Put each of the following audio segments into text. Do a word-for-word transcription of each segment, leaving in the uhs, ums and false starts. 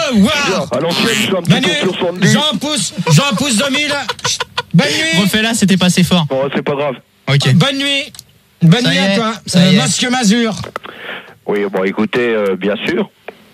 revoir. À l'ancienne, je suis un petit Manu, peu sur soixante-dix. Jean pousse, Jean pousse deux mille. Bonne nuit. Refais-la, c'était pas assez fort. Bon, c'est pas grave. Ok. Bonne nuit. Bonne Ça nuit y à est, toi, ça euh, y est. Monsieur Mazur. Oui, bon, écoutez, euh, bien sûr.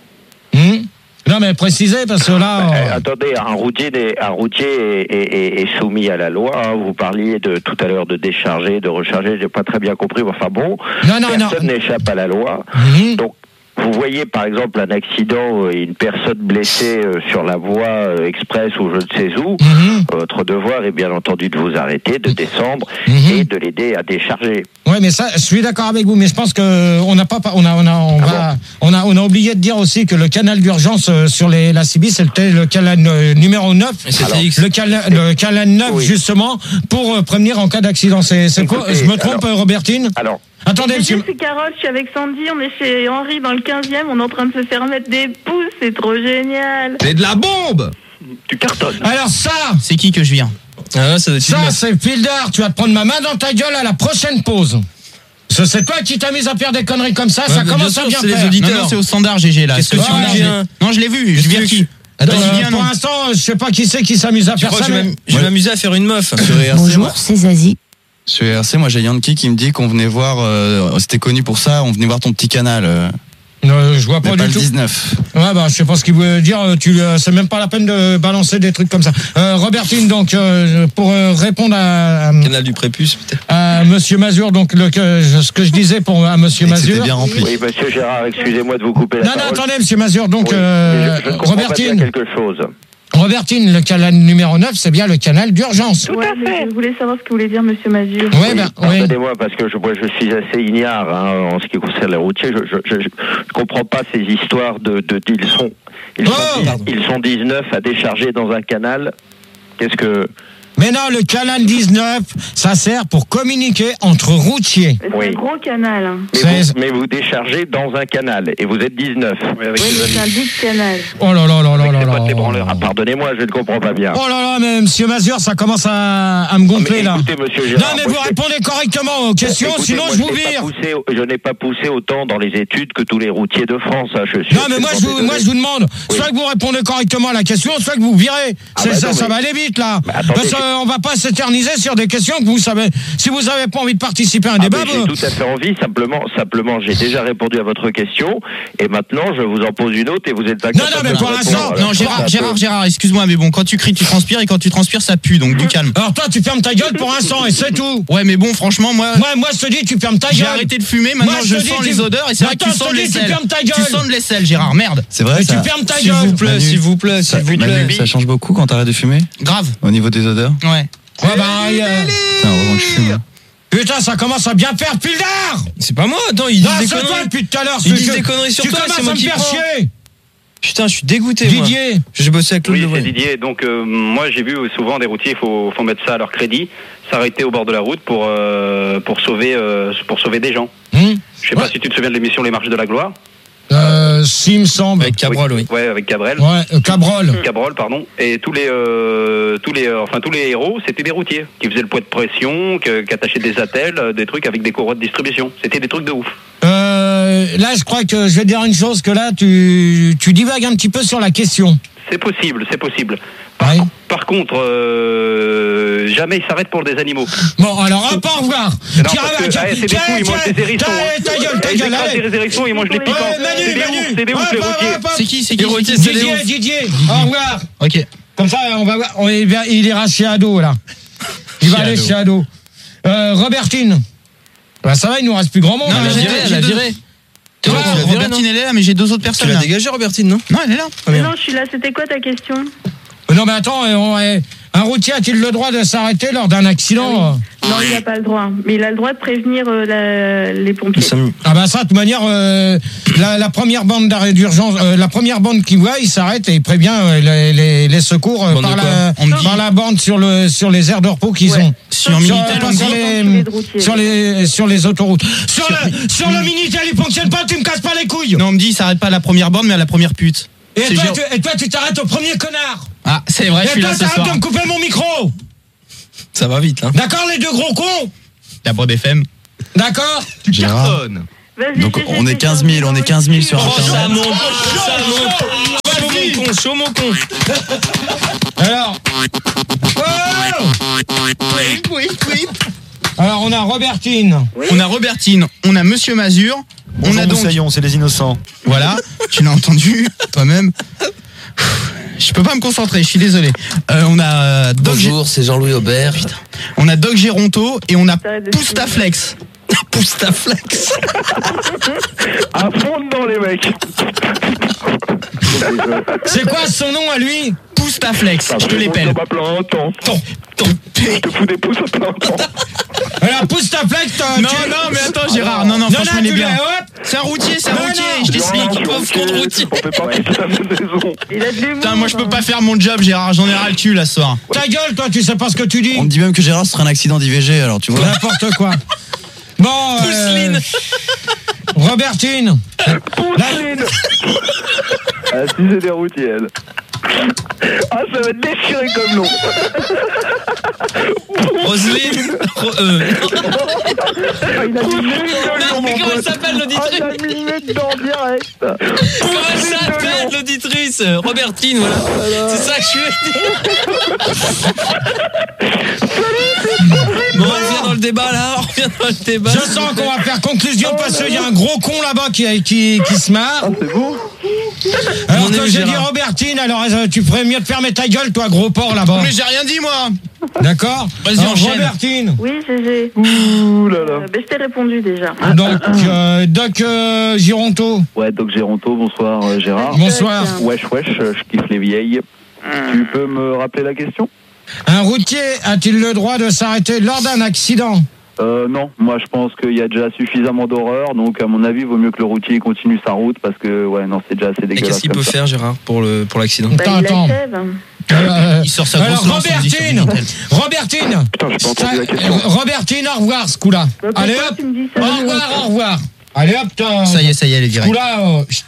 Hum non, mais précisez, parce que là... Euh, euh, attendez, un routier, est, un routier est, est, est, est soumis à la loi. Hein. Vous parliez de tout à l'heure de décharger, de recharger. J'ai pas très bien compris. Enfin bon, Non, non, personne non. n'échappe à la loi. Mhm. Donc, vous voyez par exemple un accident et une personne blessée euh, sur la voie euh, express ou je ne sais où. Mhm. Votre devoir est bien entendu de vous arrêter, de descendre Mhm. et de l'aider à décharger. Ouais, mais ça, je suis d'accord avec vous, mais je pense que on n'a pas, on a, on a, on Ah va, on a, on a oublié de dire aussi que le canal d'urgence euh, sur les, la C B, c'était le canal euh, numéro neuf. Alors, Le canal, le canal neuf, Oui. justement, pour euh, prévenir en cas d'accident. C'est, c'est quoi? Écoutez, Je me trompe, alors- euh, Robertine? Alors, Attendez, monsieur. C'est Carole, je suis avec Sandy, on est chez Henri dans le quinzième, on est en train de se faire mettre des pouces, c'est trop génial. C'est de la bombe. tu cartonnes. Alors ça, C'est qui que je viens? Ah, ça doit être une ça, meuf. c'est Filder. Tu vas te prendre ma main dans ta gueule à la prochaine pause. Ce c'est toi qui t'amuses à faire des conneries comme ça, Ouais, ça mais commence bien à sûr, bien c'est les faire. auditeurs. Non, non, c'est au standard G G là. Qu'est-ce que C'est au tu standard, veux, j'ai- Julien Non, je l'ai vu, je Qu'est-ce que vérifie. tu- Attends, Euh, Julien, pour non. l'instant, je sais pas qui c'est qui s'amuse à Tu faire crois ça. que je vais mais- m'am- je vais m'amuser à faire une meuf sur R C, moi. Bonjour, c'est Zazie. Sur R C, moi j'ai Yankee qui me dit qu'on venait voir, euh, c'était connu pour ça, on venait voir ton petit canal. Euh, Non, je vois mais pas pas du le tout. dix-neuf. Ouais, bah, je sais pas ce qu'il veut dire. Tu, euh, c'est même pas la peine de balancer des trucs comme ça. Euh, Robertine, donc, euh, pour euh, répondre à, à, Canal du prépuce, peut-être. à Monsieur Mazur, donc, le, que, je- ce que je disais pour à Monsieur Et que c'était Mazur. bien rempli. Oui, monsieur Gérard, excusez-moi de vous couper la Non, non, parole. attendez, Monsieur Mazur, donc, Oui, euh, mais je, je ne comprends pas bien Robertine, quelque chose. Robertine, le canal numéro neuf, c'est bien le canal d'urgence. Ouais, mais je voulais savoir ce que voulait dire Monsieur Mazur. Ouais, ben, oui. Pardonnez-moi, parce que je, moi, je suis assez ignare hein, en ce qui concerne les routiers. Je je, je, je comprends pas ces histoires de... de ils, sont, ils, Oh, sont, pardon. ils sont dix-neuf à décharger dans un canal. Qu'est-ce que... Mais non, le canal dix-neuf, ça sert pour communiquer entre routiers. C'est Oui. un gros canal. Hein. Mais C'est- vous, mais vous déchargez dans un canal et vous êtes dix-neuf. Oui, avec Oui, mais c'est un big canal. Oh là là là là là là. pas de branleurs. Ah, pardonnez-moi, je ne comprends pas bien. Oh là là, mais Monsieur Mazur, ça commence à, à me gonfler, Mais là. écoutez, monsieur Non, Gérard, mais moi, vous je- répondez correctement aux questions, Écoutez, sinon moi, je vous n'ai pas vire. poussé- je n'ai pas poussé autant dans les études que tous les routiers de France. hein, je suis Non, mais moi je, vous, moi, je vous demande, Oui. soit que vous répondez correctement à la question, soit que vous virez. Ah C'est- bah ça, non, ça mais- va aller vite, là. Bah, attendez, Parce qu'on va pas s'éterniser sur des questions que vous savez. Si vous avez pas envie de participer à un Ah, débat, mais j'ai vous- tout à fait envie, simplement, simplement j'ai déjà répondu à votre question et maintenant je vous en pose une autre et vous êtes Non, non, mais pour l'instant, Non, Gérard, Gérard, Gérard, excuse-moi, mais bon, quand tu cries, tu transpires, et quand tu transpires, ça pue, donc du calme. alors toi, tu fermes ta gueule pour l'instant et c'est tout. Ouais, mais bon, franchement, moi, Moi, moi, je te dis, tu fermes ta j'ai gueule. arrêté de fumer, maintenant Moi, je je te dis, sens tu- les odeurs, et c'est vrai que tu Attends, sens je de te dis, tu l'aisselle. fermes ta Tu gueule. sens de l'aisselle, Gérard, merde. C'est vrai Mais tu ça, fermes ta S'il vous gueule. plaît, Manu. s'il vous plaît, ça, s'il vous Manu, plaît. ça change beaucoup quand t'arrêtes de fumer Grave. au niveau des odeurs. Ouais. Ouais, bah, euh, Putain, heureusement que je fume. hein. putain, ça commence à bien faire, Pildar. C'est pas moi, attends, ils Non, disent des c'est toi conneries. depuis tout à l'heure. Ils ce disent que- des conneries sur tu toi, commences c'est moi à me qui faire prends. chier. Putain, je suis dégoûté, moi. Didier. J'ai bossé avec Claude Oui, Levoy. c'est Didier. Donc, euh, moi, j'ai vu souvent des routiers, il faut, faut mettre ça à leur crédit, s'arrêter au bord de la route pour, euh, pour, sauver, euh, pour sauver des gens. Hum Je sais Ouais. pas si tu te souviens de l'émission Les Marches de la Gloire. Euh, si, il me semble. Avec Cabrol, oui. Ouais, avec Cabrel. Ouais, euh, Cabrol. Cabrol, pardon. Et tous les, euh, tous les, euh, enfin tous les héros, c'était des routiers qui faisaient le poids de pression, que- qui attachaient des attelles, euh, des trucs avec des courroies de distribution. C'était des trucs de ouf. Euh, là, je crois que je vais te dire une chose, que là, tu, tu divagues un petit peu sur la question. C'est possible, c'est possible. Ouais. Par contre, euh, jamais ils s'arrêtent pour des animaux. Bon, alors, hop, au revoir. Non, Tiens, parce que, tiens, allez, c'est des tiens, fous, ils mangent tiens, des hérissons. tiens, hein. ta gueule, ta Ils gueule, écrasent allez. des hérissons, ils mangent les piquants. Ouais, Manu, c'est des Manu. ouf, c'est des ouf, Hop, les hop, routiers. hop, hop. C'est qui, c'est qui, Les c'est routiers, qui c'est des Didier, ouf. Didier, au revoir. Ok. Comme ça, on va voir. On est bien- il ira chez Ado, là. Il va Chez aller Ado. chez Ado. Euh, Robertine. Bah, ça va, il nous reste plus grand monde. Non, mais hein. j'ai viré, j'ai elle a deux- viré. Tu vois, Tu l'as viré, Robertine, non elle est là, mais j'ai deux autres Tu personnes. l'as là. dégagé, Robertine, non Non, elle est là. Mais non, je suis là, c'était quoi ta question? Non, mais attends, on est- un routier a-t-il le droit de s'arrêter lors d'un accident? Non, il n'a pas le droit. Mais il a le droit de prévenir euh, la- les pompiers. Ça me- Ah bah ça, de toute manière, euh, la, la première bande d'arrêt d'urgence, euh, la première bande qui voit, il s'arrête et il prévient euh, les, les, les secours euh, Bande par, de la, quoi On me dit- par la bande sur, le, sur les aires de repos qu'ils Ouais. ont. Sur Sur, Minitel, pas on me sur, dit- les, Enculé de routier. sur, les, sur les autoroutes. Sur, le, sur le Minitel, il fonctionne pas, tu me casses pas les couilles. Non, on me dit, il s'arrête pas à la première borne, mais à la première pute. Et C'est toi, genre- tu, et toi, tu t'arrêtes au premier connard. Ah, c'est vrai, je Et suis toi, là ce t'arrêtes soir. de me couper mon micro. Ça va vite, là. D'accord, les deux gros cons. La Breb F M. D'accord. Gérard. Vas-y, Donc G G, on est fais quinze ça, mille, on est quinze mille sur Oh, ça Internet. monte, ça monte. Vas-y. chaud, mon con. Alors. Oh Oui, oui. Alors, on a Robertine. On a Robertine, on a Monsieur Mazur, on Bonjour a donc. Moussaillon, c'est les innocents. Voilà, tu l'as entendu toi-même. Je peux pas me concentrer, je suis désolé. Euh, on a euh, Doc, Gé- Bonjour, c'est Jean-Louis Aubert. Putain. on a Doc Géronto et on a T'arrêtes de Poustaflex. Poustaflex. À fond dedans, les mecs. C'est quoi son nom à lui? Poustaflex, je te l'épelle. Ça va plein un temps. Je te fous des pouces à plein temps. Alors, pousse ta plaque, toi. Non, tu- non, mais attends, Gérard, non, non, Non, franchement, non, il est tu bien. l'as, hop. C'est un routier, c'est un Non, routier, non. je t'explique. pauvre con de routier. On fait partie de la même maison. Il a de l'humour. Putain, moi je peux hein. pas faire mon job, Gérard, j'en ai ras le cul là ce soir. Ta gueule, toi, tu sais pas ce que tu dis. On me dit même que Gérard serait un accident d'I V G, alors tu vois. N'importe quoi. Bon, euh, Pousseline. Robertine. Pousseline. Ah, si c'est des routiers, elle. Ah, ça va être déchiré comme nom. Roselyne. Ro- euh, Ah, il a mis une Non, mais comment elle s'appelle, Ah, il l'auditrice? a mis une minute dans direct. Comment elle s'appelle, l'auditrice? Robertine, voilà. C'est ça que je lui ai dit. Bon, on revient dans le débat, là. On revient dans le débat. Je sens qu'on va faire conclusion parce qu'il y a un gros con là-bas qui, qui, qui se marre. Ah, c'est vous? Alors On est que où, j'ai dit Gérard Robertine, alors euh, tu ferais mieux de fermer ta gueule, toi, gros porc là-bas. Mais j'ai rien dit moi. D'accord. Vas-y, Alors, enchaîne. Robertine. Oui, G G. Ouh là là. Euh, ben, je t'ai répondu déjà. Donc, euh, Doc euh, Gironto. Ouais, Doc Géronto, bonsoir euh, Gérard. Bonsoir. Wesh, wesh, euh, je kiffe les vieilles. Tu peux me rappeler la question? Un routier a-t-il le droit de s'arrêter lors d'un accident? Euh, non, moi je pense qu'il y a déjà suffisamment d'horreur, donc à mon avis, il vaut mieux que le routier continue sa route parce que, ouais, non, c'est déjà assez Et dégueulasse. qu'est-ce qu'il comme peut ça. faire, Gérard, pour le pour l'accident? Bah, Attends, il attends. achève. Euh, Il sort sa grosse alors, lance, on dit sur Robertine, Minitel. Robertine, Putain, j'ai pas entendu la ça- question. euh, Robertine, au revoir ce coup-là. Bah, pourquoi Allez hop, tu me dis au ça revoir, au revoir. Allez hop, t'as- Ça y est, ça y est, elle est ce directe. coup-là. euh, chut.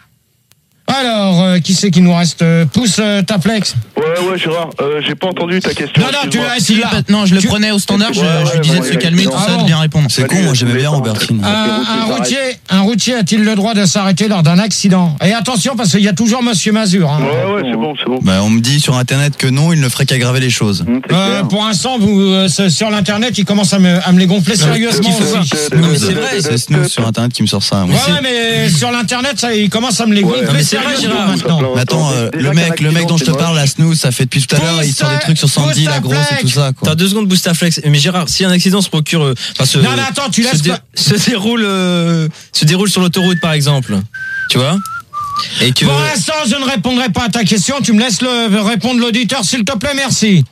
Alors, euh, qui c'est qui nous reste? Euh, Pousse euh, ta flex. Ouais, ouais, Gérard, euh, j'ai pas entendu ta question. Non, non, tu excuse-moi. l'as, Si, tu l'as. non, je le Tu- prenais au standard, je, Ouais, je lui ouais, disais bon, de se il a calmer, dit tout non. ça, Ah de bon. bien répondre. C'est con, moi j'aimais bien Robertine. Un, un routiers routier, un routier a-t-il le droit de s'arrêter lors d'un accident? Et attention, parce qu'il y a toujours Monsieur Mazur. Hein. Ouais, ouais, c'est bon, c'est bon. Bah, on me dit sur internet que non, il ne ferait qu'aggraver les choses. Hum, c'est Euh, clair. pour l'instant, vous, euh, c'est- sur l'internet, il commence à me, à me les gonfler sérieusement Qui fait aussi. ça Non, mais c'est vrai, C'est Snooze sur internet qui me sort ça. Ouais, moi. ouais, mais sur l'internet, ça, il commence à me les Ouais. gonfler Non, mais c'est vrai, sérieusement Gérard. maintenant. Mais attends, euh, Déjà le qu'un mec, le mec dont je te accident, parle, la Snooze, ça fait depuis tout à l'heure, il sort des trucs sur Sandy, la grosse et tout ça, quoi. T'as deux secondes, Boostaflex. Mais Gérard, si un accident se procure, euh, enfin, se, Non, non, attends, tu se, laisses dé- pas. se déroule, euh, se déroule sur l'autoroute, par exemple. Tu vois? Et que. Pour l'instant, je ne répondrai pas à ta question. Tu me laisses le, répondre l'auditeur, s'il te plaît, merci.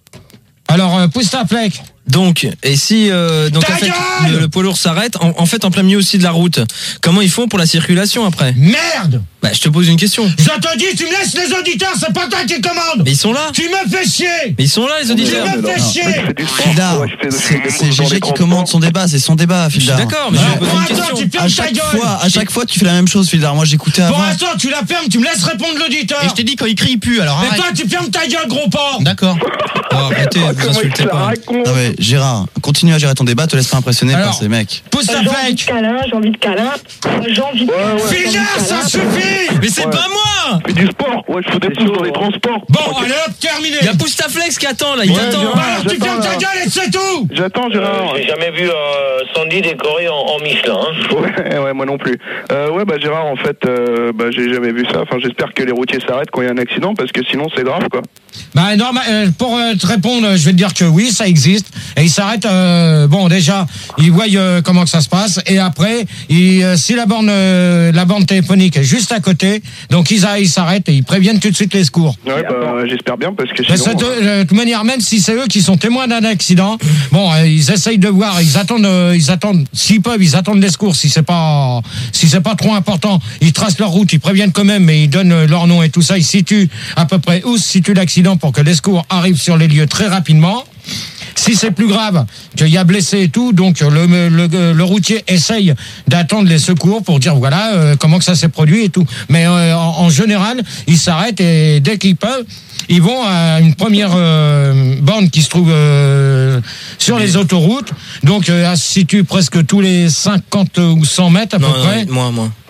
Alors, euh, pousse ta plaque. Donc, et si euh, donc Ta en fait, gueule le, le poids lourd s'arrête, en, en fait en plein milieu aussi de la route, comment ils font pour la circulation après? Merde! Bah, je te pose une question. Je te dis, tu me laisses les auditeurs, c'est pas toi qui commande! Mais ils sont là. Tu me fais chier! Mais ils sont là, les Tu auditeurs. me fais chier! Fildar, c'est c'est G G qui commande son débat, c'est son débat, Je suis Fildar. d'accord, mais je Alors, vais pour poser une l'instant, tu question. À fermes ta chaque gueule! fois, à chaque fois, tu fais la même chose, Fildar. Moi, j'écoutais Pour avant. l'instant, tu la fermes, tu me laisses répondre l'auditeur! Et je t'ai dit quand il crie, il pue, alors Mais arrête. toi, tu fermes ta gueule, gros porc! D'accord. Oh, arrêtez, vous insultez pas. Non mais Gérard, continue à gérer ton débat, te laisse pas impressionner Alors, par ces mecs. Pousse ta J'ai envie de plaque! câlin, j'ai envie de câlin, j'ai envie de câlin. Fildar, ça suffit! Mais c'est Ouais. pas moi. Fais du sport, ouais, je fais des pouces dans les transports. Bon, allez hop, terminé! Il y a Boostaflex qui attend là, il Ouais, t'attend. Gérard. Bah alors, tu J'attends, fermes ta là. gueule et c'est tout! J'attends, Gérard. J'ai jamais vu un Sandy décoré en, en Michelin. Hein. Ouais, ouais, moi non plus. Euh, ouais, bah Gérard, en fait, euh, bah j'ai jamais vu ça. Enfin, j'espère que les routiers s'arrêtent quand il y a un accident, parce que sinon c'est grave, quoi. Bah non, bah, euh, pour euh, te répondre, je vais te dire que oui, ça existe. Et ils s'arrêtent. Euh, bon, déjà, ils voient euh, comment que ça se passe. Et après, ils, euh, si la borne, euh, la borne téléphonique est juste à côté, donc ils, a- ils s'arrêtent et ils préviennent tout de suite les secours. Ouais, bah j'espère bien, parce que Mais sinon. c'est de, euh, de toute manière, même si c'est eux qui sont témoins d'un accident, bon, euh, ils essayent de voir, ils attendent, euh, ils attendent, s'ils peuvent, ils attendent les secours. Si c'est pas, si c'est pas trop important, ils tracent leur route, ils préviennent quand même, mais ils donnent euh, leur nom et tout ça. Ils situent à peu près où se situe l'accident pour que les secours arrivent sur les lieux très rapidement. Si c'est plus grave, qu'il y a blessé et tout, donc le, le, le routier essaye d'attendre les secours pour dire voilà euh, comment que ça s'est produit et tout. Mais euh, en, en général, ils s'arrêtent et dès qu'ils peuvent, ils vont à une première euh, borne qui se trouve euh, sur les autoroutes. Donc euh, elle se situe presque tous les cinquante ou cent mètres à Non, peu près. non, moi, moi.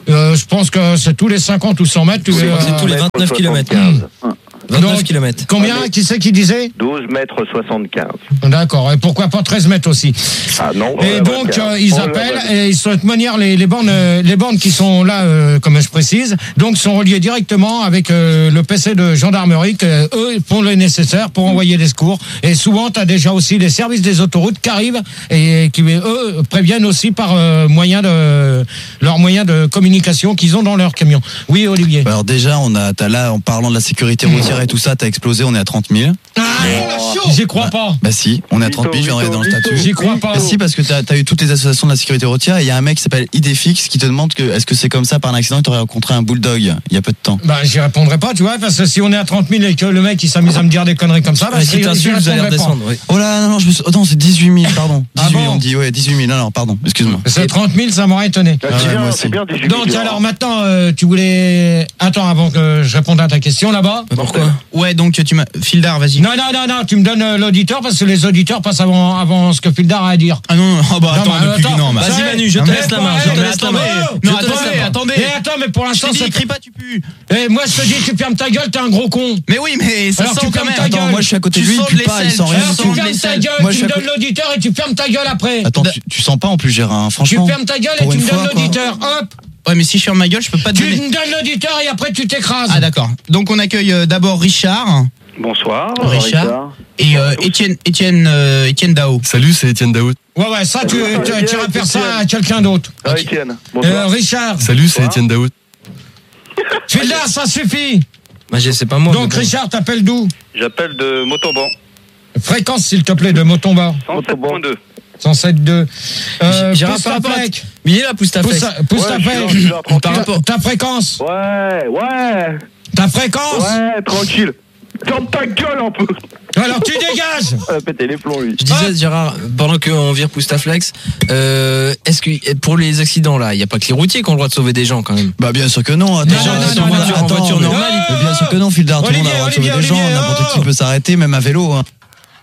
Euh, je pense que c'est tous les cinquante ou cent mètres. Tu C'est euh, c'est tous les vingt-neuf kilomètres. vingt-neuf Donc, kilomètres. Combien? Qui c'est qui disait? douze mètres soixante-quinze. D'accord. Et pourquoi pas treize mètres aussi? Ah non. Et euh, donc vingt-quatre. euh, ils Oh là appellent là. et ils sont de toute manière les, les bornes euh, les bornes qui sont là euh, comme je précise donc sont reliées directement avec euh, le P C de gendarmerie que eux font le nécessaire pour envoyer des secours et souvent tu as déjà aussi les services des autoroutes qui arrivent et qui eux préviennent aussi par euh, moyen de leur moyen de communication qu'ils ont dans leur camion. Oui Olivier. Alors déjà, on a, t'as là, en parlant de la sécurité routière et tout ça, t'as explosé, on est à trente mille. Ah, j'y crois pas. Bah si, on est à trente mille, je viens de regarder dans le statut. J'y crois pas. Bah si, parce que t'as as eu toutes les associations de la sécurité routière et il y a un mec qui s'appelle Idefix qui te demande que est-ce que c'est comme ça par un accident que t'aurais rencontré un bulldog il y a peu de temps. Bah j'y répondrai pas tu vois parce que si on est à trente mille et que le mec il s'amuse à me dire des conneries comme ça bah, Ah, si j'y- t'insultes, j'y vous allez répondrai pas. redescendre. Oui. Oh là, non, non, je me suis... oh non, c'est dix-huit mille, pardon. Ah dix-huit, bon on dit, ouais, dix-huit mille, non, non, pardon, excuse-moi. C'est trente mille, ça m'aurait étonné. Ah, ouais, c'est bien, moi aussi. c'est bien dix-huit Donc millions. alors maintenant, euh, tu voulais... Attends, avant que je réponde à ta question là-bas. Bah, pourquoi? Ouais, donc tu m'as. Fildar, vas-y. Non, non, non, non, tu me donnes euh, l'auditeur parce que les auditeurs passent avant, avant ce que Fildar a à dire. Ah non, non, oh, bah Non, attends, mais depuis attends, non, bah, vas-y, ça- Manu, je te non, laisse mais la main, attends, je te mais laisse la attendez, main. Non, Je te laisse la attendez, main. attendez. Et attends, mais pour Je l'instant, t'ai dit, c'est... crie pas, tu pues. Et moi, je te dis, tu fermes ta gueule, t'es un gros con. Mais oui, mais ça Alors, sent tu quand fermes même. ta gueule. Attends, moi je suis à côté Tu de lui, il sens pue de pas, il l'aisselle, sent tu rien Alors, du sens tu tout. de fermes ta l'aisselle. gueule, Moi, tu je me suis à donnes l'auditeur et tu fermes ta gueule après. Attends, tu, tu sens pas en plus, Gérard, hein, Tu franchement. fermes ta gueule et Pour tu une me donnes fois, quoi. l'auditeur. Hop, Ouais, mais si je ferme ma gueule, je peux pas te tu donner. me donnes l'auditeur et après tu t'écrases. Ah d'accord. Donc on accueille euh, d'abord Richard Bonsoir. Richard. et euh, Étienne Étienne euh, Étienne Dao. Salut, c'est Étienne Daoud. Ouais, ouais, ça, tu, tu, tu iras faire ça à quelqu'un d'autre. Ah, Étienne. Euh, Bonsoir. Richard, Salut, c'est Étienne Daoud. Fildar, ça suffit. Bah, j'ai- c'est pas moi. Donc mais bon. Richard, t'appelles d'où? J'appelle de Montauban. Fréquence, s'il te plaît, de Motomba. cent sept point deux. cent sept virgule deux. Euh, Gérard, pousse par ta rapport à- flèche. Mais il est là, pousse ta Pousse fesse. ta- pousse Ouais, ta je suis là, je flèche. suis là, tranquille. Par rapport. Ta fréquence. Ouais, ouais, Ta fréquence. ouais, tranquille. Ferme ta gueule un peu. Alors tu dégages. Elle a pété les plombs, lui. Je disais, Gérard, pendant qu'on vire Poustaflex, euh, est-ce que pour les accidents là, il n'y a pas que les routiers qui ont le droit de sauver des gens quand même? Bah bien sûr que non, attends. Non, non, attends, non, non, en non, voiture, non, en voiture attends, normale, mais- il peut- bien sûr que non, Fildar, tout le monde a le droit de sauver Olivier, des gens, Olivier, n'importe oh. qui peut s'arrêter, même à vélo. Hein.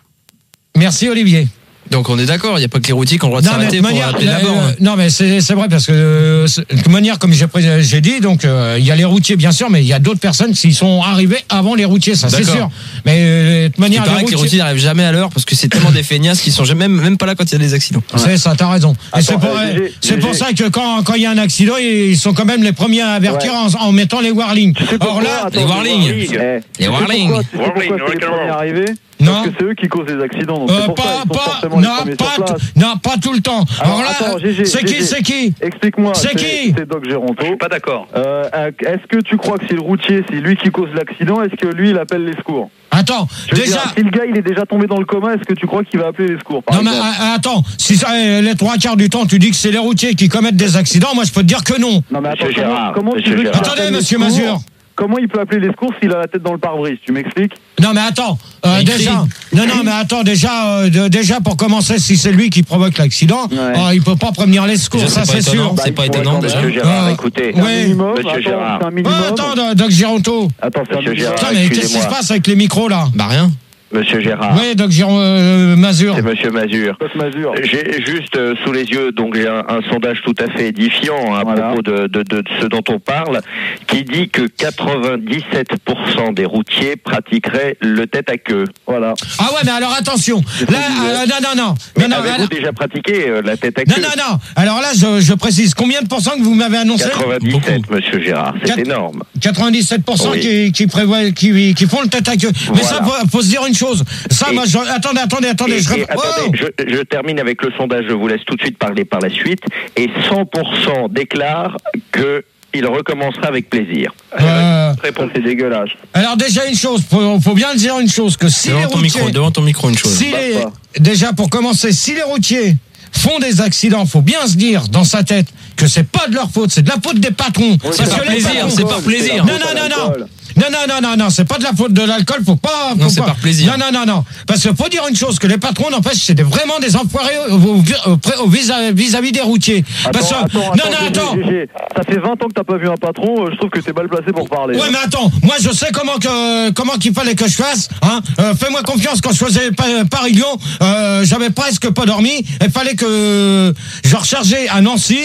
Merci Olivier. Donc on est d'accord, il n'y a pas que les routiers qui ont le droit de Non mais, s'arrêter de pour manière, appeler la euh, borne. non mais c'est c'est vrai parce que euh, c'est- de manière comme j'ai pré- j'ai dit donc euh, il y a les routiers bien sûr mais il y a d'autres personnes qui sont arrivées avant les routiers ça c'est D'accord. sûr mais euh, de Il manière paraît que les routiers n'arrivent jamais à l'heure parce que c'est tellement des feignasses qu'ils sont jamais, même, même pas là quand il y a des accidents. c'est ça t'as raison et Attends, c'est pour, euh, Gégé, c'est pour Gégé. ça que quand quand il y a un accident ils sont quand même les premiers à avertir Ouais. en, en mettant les warnings. Tu sais Or pourquoi là les warnings. Eh, Les tu sais warnings. pourquoi- Tu sais pourquoi Warning, c'est les premiers arrivés? non Parce que c'est eux qui causent les accidents. Donc euh, c'est pour ça pas ils sont pas forcément les non premiers pas sur place. tout- non pas tout le temps. Alors, Alors, là attends, Gégé, c'est qui Gégé. c'est qui Explique-moi. C'est qui C'est Doc Géronto. Je suis pas d'accord. Euh, est-ce que tu crois que c'est le routier, c'est lui qui cause l'accident? Est-ce que lui il appelle les secours? Attends Je veux déjà dire, si le gars il est déjà tombé dans le coma, est-ce que tu crois qu'il va appeler les secours par non mais exemple euh, attends, si ça, euh, les trois quarts du temps tu dis que c'est les routiers qui commettent des accidents, moi je peux te dire que non. Non mais attends, Monsieur comment, Gérard, comment tu Monsieur veux qu'il Gérard. appelle Attendez, les monsieur secours? Mazur. Comment il peut appeler les secours s'il a la tête dans le pare-brise? Tu m'expliques? Non mais attends, euh, Il déjà, crie. non non mais attends déjà, euh, de- déjà pour commencer, si c'est lui qui provoque l'accident, Ouais. euh, il peut pas prévenir les secours, Déjà, ça c'est pas c'est étonnant. sûr. C'est pas il faut étonnant, attendre, déjà. monsieur Gérard, Ah, écoutez. C'est un Ouais. minimum, Monsieur attends, Gérard. c'est un Oh, minimum. attends, Doc Gironto. Attends, c'est un Monsieur minimum. Gérard. Putain, mais qu'est-ce qui se excusez-moi. passe avec les micros là? Bah rien. Monsieur Gérard. Oui, Doc Giron, euh, Mazur. C'est Monsieur Mazur. Doc Mazur. J'ai juste euh, sous les yeux donc j'ai un, un sondage tout à fait édifiant à Voilà. propos de, de, de ce dont on parle, qui dit que quatre-vingt-dix-sept pour cent des routiers pratiqueraient le tête à queue. Voilà. Ah ouais, mais alors attention. Là, euh, non, non, non, Mais non, non, avez-vous alors- déjà pratiqué euh, la tête à non, queue? non, non. Alors là, je, je précise, combien de pourcents que vous m'avez annoncé? quatre-vingt-dix-sept, Monsieur Gérard, c'est Quatre- énorme. quatre-vingt-dix-sept pour cent Oui. qui, qui prévoient, qui, qui font le tête à queue. Mais Voilà. ça, faut, faut se dire une chose. Ça, Et- moi, je, attendez, attendez, attendez. Et- je, et rép- Oh attendez, je, je termine avec le sondage, je vous laisse tout de suite parler par la suite. Et cent pour cent déclarent qu'il recommencera avec plaisir. Euh, Ça, c'est dégueulasse. alors déjà une chose, faut, faut bien dire une chose, que si les Devant ton routiers, micro, devant ton micro une chose. si Passe les- pas. déjà pour commencer, si les routiers font des accidents, faut bien se dire dans sa tête que c'est pas de leur faute, c'est de la faute des patrons. Oui, Parce par que les plaisir, patrons- c'est par plaisir. Non, non, non, non. Non, non, non, non, non, c'est pas de la faute de l'alcool, faut pas. Faut Non, c'est pas- par plaisir. Non, non, non, non. Parce que faut dire une chose, que les patrons, n'empêche, c'est des- vraiment des enfoirés au- au- au- au- vis-à- vis-à-vis des routiers. Parce que, Attends, attends, non, attends, non, Gégé, attends. Gégé. Ça fait vingt ans que t'as pas vu un patron, euh, je trouve que t'es mal placé pour parler. Ouais, mais attends, moi je sais comment que comment qu'il fallait que je fasse. Hein. Euh, fais-moi confiance quand je faisais Pa- Paris-Lyon, euh, j'avais presque pas dormi. Il fallait que je rechargeais à Nancy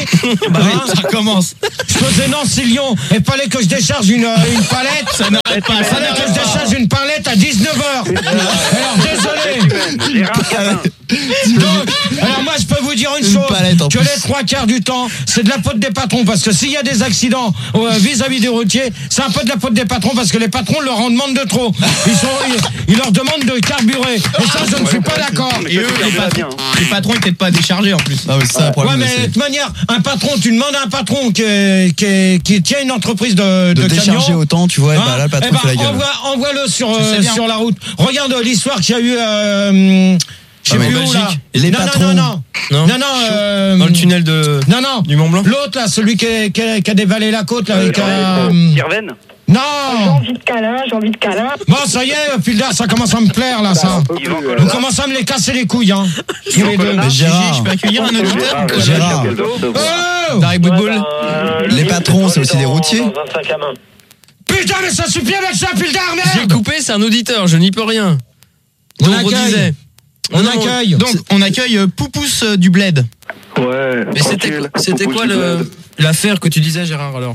Bah oui, ça recommence. Je faisais Nancy-Lyon et fallait que je décharge une, une palette. Ça n'arrête pas. Fallait que je décharge une palette à dix-neuf heures. Alors désolé. Gérard Cabin. Donc, alors moi je peux vous dire une, Une chose, palette en que plus. les trois quarts du temps, c'est de la faute des patrons, parce que s'il y a des accidents euh, vis-à-vis des routiers, c'est un peu de la faute des patrons, parce que les patrons leur en demandent de trop. Ils, sont, ils, ils leur demandent de carburer. Et ça, je ne suis pas d'accord. Et eux, les patrons, les patrons, ils t'aident pas à décharger en plus. Ah oui, c'est ça le Ouais, problème. mais c'est de toute manière, un patron, tu demandes à un patron qui, qui, qui tient une entreprise de, de de décharger camions. autant, tu vois, et Hein, bah là, le patron eh ben, fait la gueule. envoie, envoie-le sur, Je sais euh, bien. sur la route. Regarde euh, l'histoire qu'il y a eu. Euh, je sais Ah, mais plus en où là. Belgique, les non, patrons. non, non, non, Non. non, non, euh, Dans le tunnel de non, non. du Mont Blanc. L'autre là, celui qui, est- qui, a- qui a dévalé la côte là, avec. Euh, euh, Sirven. J'ai non. envie de câlin, j'ai envie de câlin. Bon, ça y est, Fildar, ça commence à me plaire là, ça. Yvan Vous Colonna. commencez à me les casser les couilles, hein. Tous les deux. Mais Gérard, Je peux accueillir un auditeur Gérard. Oh Dari Boudboul. Ouais, bah, Les lui, patrons, c'est on est aussi des dans- routiers. Dans un sac à main. Putain, mais ça suffit avec ça, Fildar, J'ai merde. coupé, c'est un auditeur, je n'y peux rien. On Donc, accueille. disait. On Non, accueille. Donc, on accueille euh, Poupous euh, du Bled. Ouais. Mais c'était c'était quoi le l'affaire que tu disais, Gérard, alors?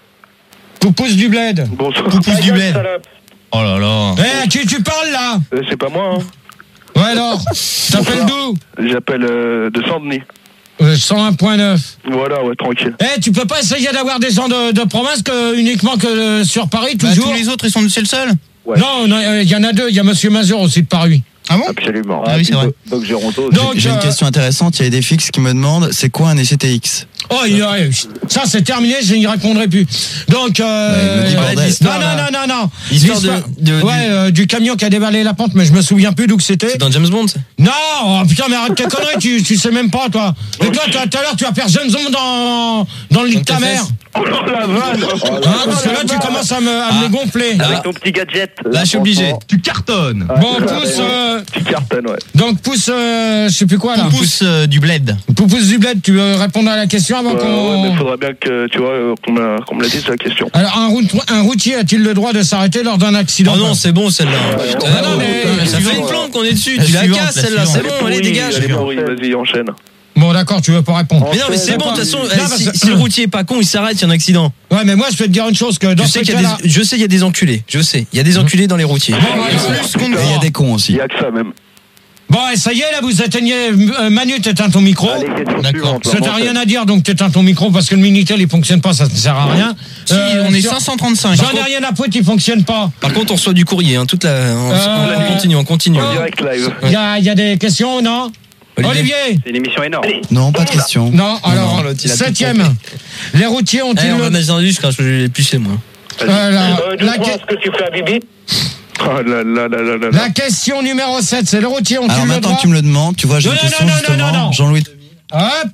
Poupous du bled. Bonsoir. Poupous du gueule, Bled. salope. Oh là là. Eh, à qui tu parles là? Euh, C'est pas moi, hein. Ouais, alors. T'appelles d'où? J'appelle euh, de Saint-Denis. Euh, cent un point neuf. Voilà, ouais, tranquille. Eh, tu peux pas essayer d'avoir des gens de, de province que, uniquement que euh, sur Paris, Bah, toujours? tous les autres, ils sont c'est le seul. Ouais. Non, il y en a deux. Il y a Monsieur Mazur aussi de Paris. Ah bon? Absolument. Ah oui, c'est vrai. Donc Géronto. Donc, J'ai une euh, question intéressante. Il y a des fixes qui me demandent c'est quoi un E C T X? Oh, il y a- ça c'est terminé, je n'y répondrai plus. Donc, euh, Ouais, il me dit euh, bordel. non, non, non, non, non. L'histoire de- de- ouais, du- euh, du camion qui a dévalé la pente, mais je me souviens plus d'où que c'était. C'est dans James Bond, ça? Non, oh, putain, mais arrête tes conneries, tu, tu sais même pas, toi. Et toi, toi, tout à l'heure, tu vas faire James Bond dans, dans le lit de ta tes mère. fesses. Oh la vanne. Hein, parce que là, tu commences à me, à me gonfler. Avec ton petit gadget. Là, je suis obligé. Tu cartonnes. Bon, pousse, euh, Tu cartonnes, ouais. donc pousse, euh, je sais plus quoi là. Poupous euh, du Bled. Pousse du bled, tu veux répondre à la question avant Ouais, ouais, qu'on... mais il faudrait bien que, tu vois, euh, qu'on me qu'on me la dise la question. Alors, un, route- un routier a-t-il le droit de s'arrêter lors d'un accident? Oh non, c'est bon celle-là. Putain, Ah non, mais- ça fait une plante qu'on est dessus. La Tu la suivante, casses la celle-là, c'est suivante. bon, allez, dégage. Allez, pourri, vas-y, enchaîne. Bon, d'accord, tu veux pas répondre. Mais non, mais c'est C'est bon, pas- de toute façon, Non, eh, parce si, que- si le routier est pas con, il s'arrête, il y a un accident. Ouais, mais moi, je vais te dire une chose, que dans Je ce sais qu'il y a cas-là... des, je sais, il y a des enculés. Je sais, il y a des enculés dans les routiers. Bon, ouais, Plus qu'on ne Et il y a croit. des cons Il aussi. y a que ça, même. bon, et ça y est, là, vous éteignez... euh, Manu, t'éteins ton micro. Allez, question D'accord. suivante. Ça t'as rien à dire, donc t'éteins ton micro, parce que le Minitel, il fonctionne pas, ça ne sert à rien. Si, Euh, on est sur- cinq cent trente-cinq. J'en ai rien à foutre, il fonctionne pas. Par contre, on reçoit du courrier, hein, toute la. On, Euh, on continue, on continue. Oh. Direct live. Il y a, il y a des questions, non? Olivier. Olivier? C'est une émission énorme. Non, pas de question. Non, alors, non, l'autre, il a tout septième. Les routiers Eh, ont-ils on va le... mettre dans le disque, hein, je vais l'éplucher, moi. Euh, la, Euh, la Dis-moi que- ce que tu fais à Bibi. Oh là là là là là. la question numéro sept, c'est les routiers ont-ils Alors le maintenant droit... que tu me le demandes, tu vois, j'ai Non, une non, question non, non, non, non, justement. non. Jean-Louis. Hop.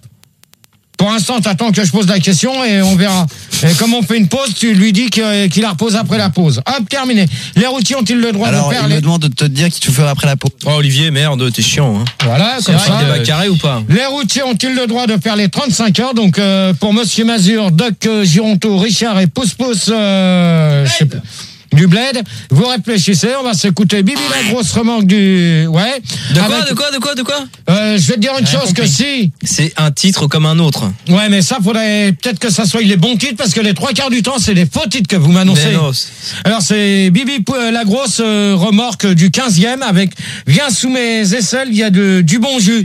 Pour l'instant, t'attends que je pose la question et on verra. Et comme on fait une pause, tu lui dis que- qu'il la repose après la pause. Hop, terminé. Les routiers ont-ils le droit Alors, de faire il les... me demande de te dire qui tu feras après la pause. Oh, Olivier, merde, t'es chiant, hein. Voilà, C'est comme vrai, ça. débat carré ou pas? Les routiers ont-ils le droit de faire les trente-cinq heures? Donc, euh, pour Monsieur Mazur, Doc euh, Gironto, Richard et Pousse Pousse euh, je sais pas, du Bled, vous réfléchissez, on va s'écouter Bibi la grosse remorque du... Ouais. De quoi, Avec- de quoi, de quoi, de quoi? Euh, je vais te dire une Rien chose, que compris. si... C'est un titre comme un autre. Ouais, mais ça, faudrait peut-être que ça soit les bons titres, parce que les trois quarts du temps, c'est les faux titres que vous m'annoncez. Mais non, c'est- Alors, c'est Bibi Pou- euh, la grosse euh, remorque du quinzième avec Viens sous mes aisselles, il y a de, du bon jus.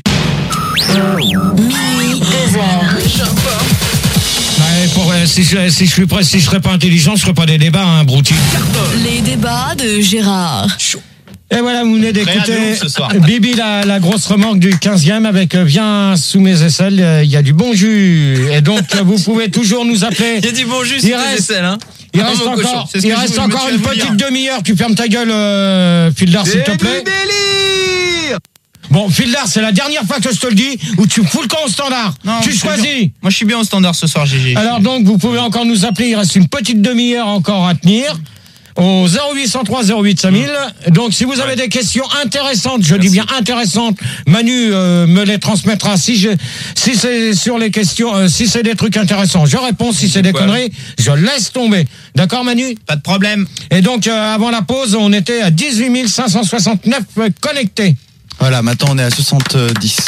Minuit, deux heures. Ouais, pour, euh, si, je, si je suis prêt, si je serais pas intelligent, je ferais pas des débats, hein, brouti. Les débats de Gérard. Et voilà, vous venez d'écouter Créa de ouf ce soir. Bibi, la, la grosse remorque du quinzième avec euh, Viens sous mes aisselles, euh, il y a du bon jus. Et donc, euh, vous pouvez toujours nous appeler. Il y a du bon jus, Il c'est des reste- aisselles, hein. Il Ah, reste mon cochon, encore, c'est ce il que je reste vous- je me encore tiens une à vous petite dire. demi-heure. Tu fermes ta gueule, euh, Fildar, s'il te plaît. délire. Bon, Fildar, c'est la dernière fois que je te le dis, où tu fous le camp au standard. Non, tu je suis choisis. bien. Moi, je suis bien au standard ce soir, G G. Alors donc, vous pouvez encore nous appeler. Il reste une petite demi-heure encore à tenir. Au zéro huit cent trois zéro huit cinq mille. Donc, si vous avez des questions intéressantes, je dis bien intéressantes, Manu euh, me les transmettra. Si je, si c'est sur les questions, euh, si c'est des trucs intéressants, je réponds. Si c'est des quoi conneries, je laisse tomber. D'accord, Manu? Pas de problème. Et donc, euh, avant la pause, on était à dix-huit mille cinq cent soixante-neuf connectés. Voilà, maintenant on est à soixante-dix.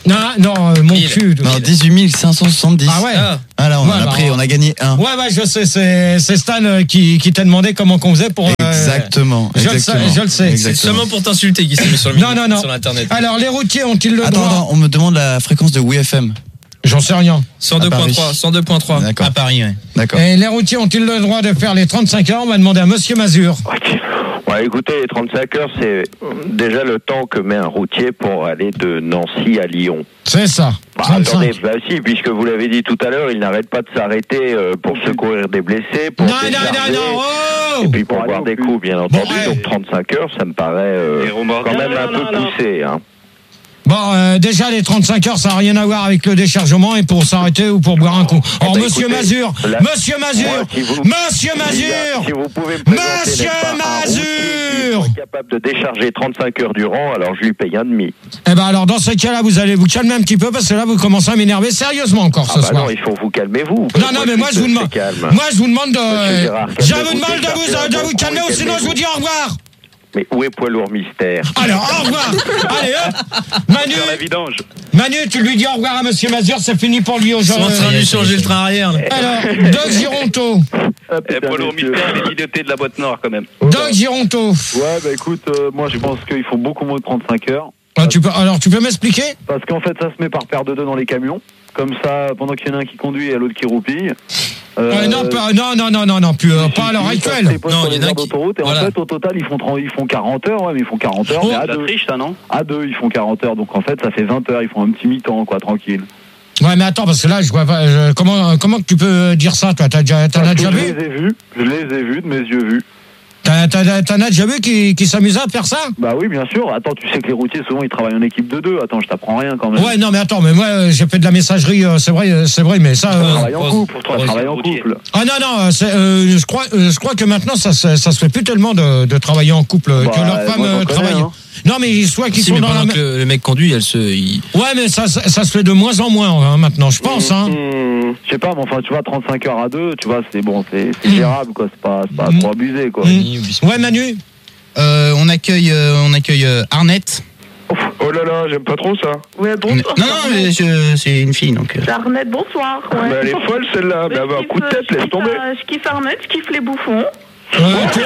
Non, non, euh, mon cul. Non, dix-huit mille cinq cent soixante-dix. Ah ouais. Ah là, on Ouais, en a bah, pris, on a gagné un. Ouais, ouais, je sais, c'est, c'est Stan euh, qui, qui t'a demandé comment qu'on faisait pour. euh, Exactement. Je le sais, exactement. je le sais. C'est Exactement. seulement pour t'insulter qu'il s'est mis sur le Non, non, non. sur l'internet. Alors, les routiers ont-ils le Attends, droit attends, on me demande la fréquence de W F M. J'en sais rien. cent deux point trois, cent deux point trois. D'accord. À Paris, ouais. D'accord. Et les routiers ont-ils le droit de faire les trente-cinq heures? On va demander à Monsieur Mazur. Ouais, écoutez, les trente-cinq heures, c'est déjà le temps que met un routier pour aller de Nancy à Lyon. C'est ça. Bah, trente-cinq. attendez, bah si, puisque vous l'avez dit tout à l'heure, il n'arrête pas de s'arrêter euh, pour secourir des blessés, pour Non, non, décharger, non, non, oh et puis pour boire des coups, bien entendu. Bon, ouais. Donc trente-cinq heures, ça me paraît euh, Et remorque- quand même Non, un non, peu non, non. poussé. Hein. Bon, euh, déjà, les trente-cinq heures, ça n'a rien à voir avec le déchargement et pour s'arrêter ou pour boire un coup. Alors, bah, Monsieur écoutez, Mazur, là- Monsieur Mazur, Moi, si vous- Monsieur Si Mazur, vous pouvez me présenter, Monsieur n'est-ce pas, un routier Mazur. qui est capable de décharger trente-cinq heures durant, alors je lui paye un demi. Eh ben alors, dans ce cas-là, vous allez vous calmer un petit peu parce que là, vous commencez à m'énerver sérieusement encore Ah ce bah soir. non, il faut vous calmer vous. Non, non, mais moi, je vous demande, Calme. moi, je vous demande Monsieur de, Gérard, je calmez-vous, vous demande de vous, déchargez de un vous bon calmer coup ou et sinon je vous dis au revoir. Mais où est Poids Lourd Mystère? Alors, au revoir. Allez, hop. Manu, Faire la vidange. Manu, tu lui dis au revoir à Monsieur Mazur, c'est fini pour lui Ils sont en aujourd'hui. train de lui changer le train arrière. là. Alors, Doc Gironto. Eh, Poids Lourd Mystère, les idiotés de la boîte noire quand même. Doc Gironto. Ouais, bah écoute, euh, moi je pense qu'il faut beaucoup moins de trente-cinq heures. Ah, tu peux, alors, tu peux m'expliquer? Parce qu'en fait, ça se met par paire de deux dans les camions. Comme ça, pendant qu'il y en a un qui conduit et l'autre qui roupille. Euh, Euh, non, pas, non, non, non, non, non, plus, euh, pas à l'heure actuelle. Non, Non, il y il en a qui- d'autoroute, et voilà. en fait, au total, ils font, trente ils font quarante heures, ouais, mais ils font quarante heures. Oh, mais à La deux. triche, ça, non? À deux, ils font quarante heures. Donc en fait, ça fait vingt heures. Ils font un petit mi-temps, quoi, tranquille. Ouais, mais attends, parce que là, je vois pas, je- comment, comment que tu peux dire ça, toi? T'as déjà, t'en as Parce déjà que je vu? les ai vus, je les ai vus de mes yeux vus. T'as, t'as, t'en as déjà vu qui, qui s'amusait à faire ça? Bah oui, bien sûr. Attends, tu sais que les routiers, souvent, ils travaillent en équipe de deux. Attends, je t'apprends rien quand même. Ouais, non, mais attends, mais moi, euh, j'ai fait de la messagerie, euh, c'est vrai, euh, c'est vrai, mais ça. Ça euh, travaille en couple, toi, ça travaille en routier. couple. Ah non, non, euh, c'est, euh, je crois, euh, je crois que maintenant, ça, se- ça se fait plus tellement de, de travailler en couple, euh, Bah, que leurs femmes moi, j'en euh, connais, travaillent. hein. Non, mais soit qu'ils Si, sont mais dans la pendant même. que le, le mec conduit, elle se. il- Ouais, mais ça, ça, ça se fait de moins en moins hein, maintenant, je pense. Hein. Mmh, je sais pas, mais enfin, tu vois, trente-cinq heures à deux, tu vois, c'est bon, c'est c'est Mmh. gérable, quoi. C'est pas, c'est pas Mmh. trop abusé, quoi. Mmh. Ouais, Manu. Euh, on accueille, euh, on accueille euh, Arnette. Oh là là, j'aime pas trop ça. Ouais, Non, bonsoir. non, mais je- c'est une fille, donc. euh. Arnette, bonsoir. Ouais. Mais elle est folle celle-là. Mais Mais elle a un je coup de kiffe, tête, je laisse kiffe, tomber. euh, Je kiffe Arnette, je kiffe les bouffons. Euh, tu...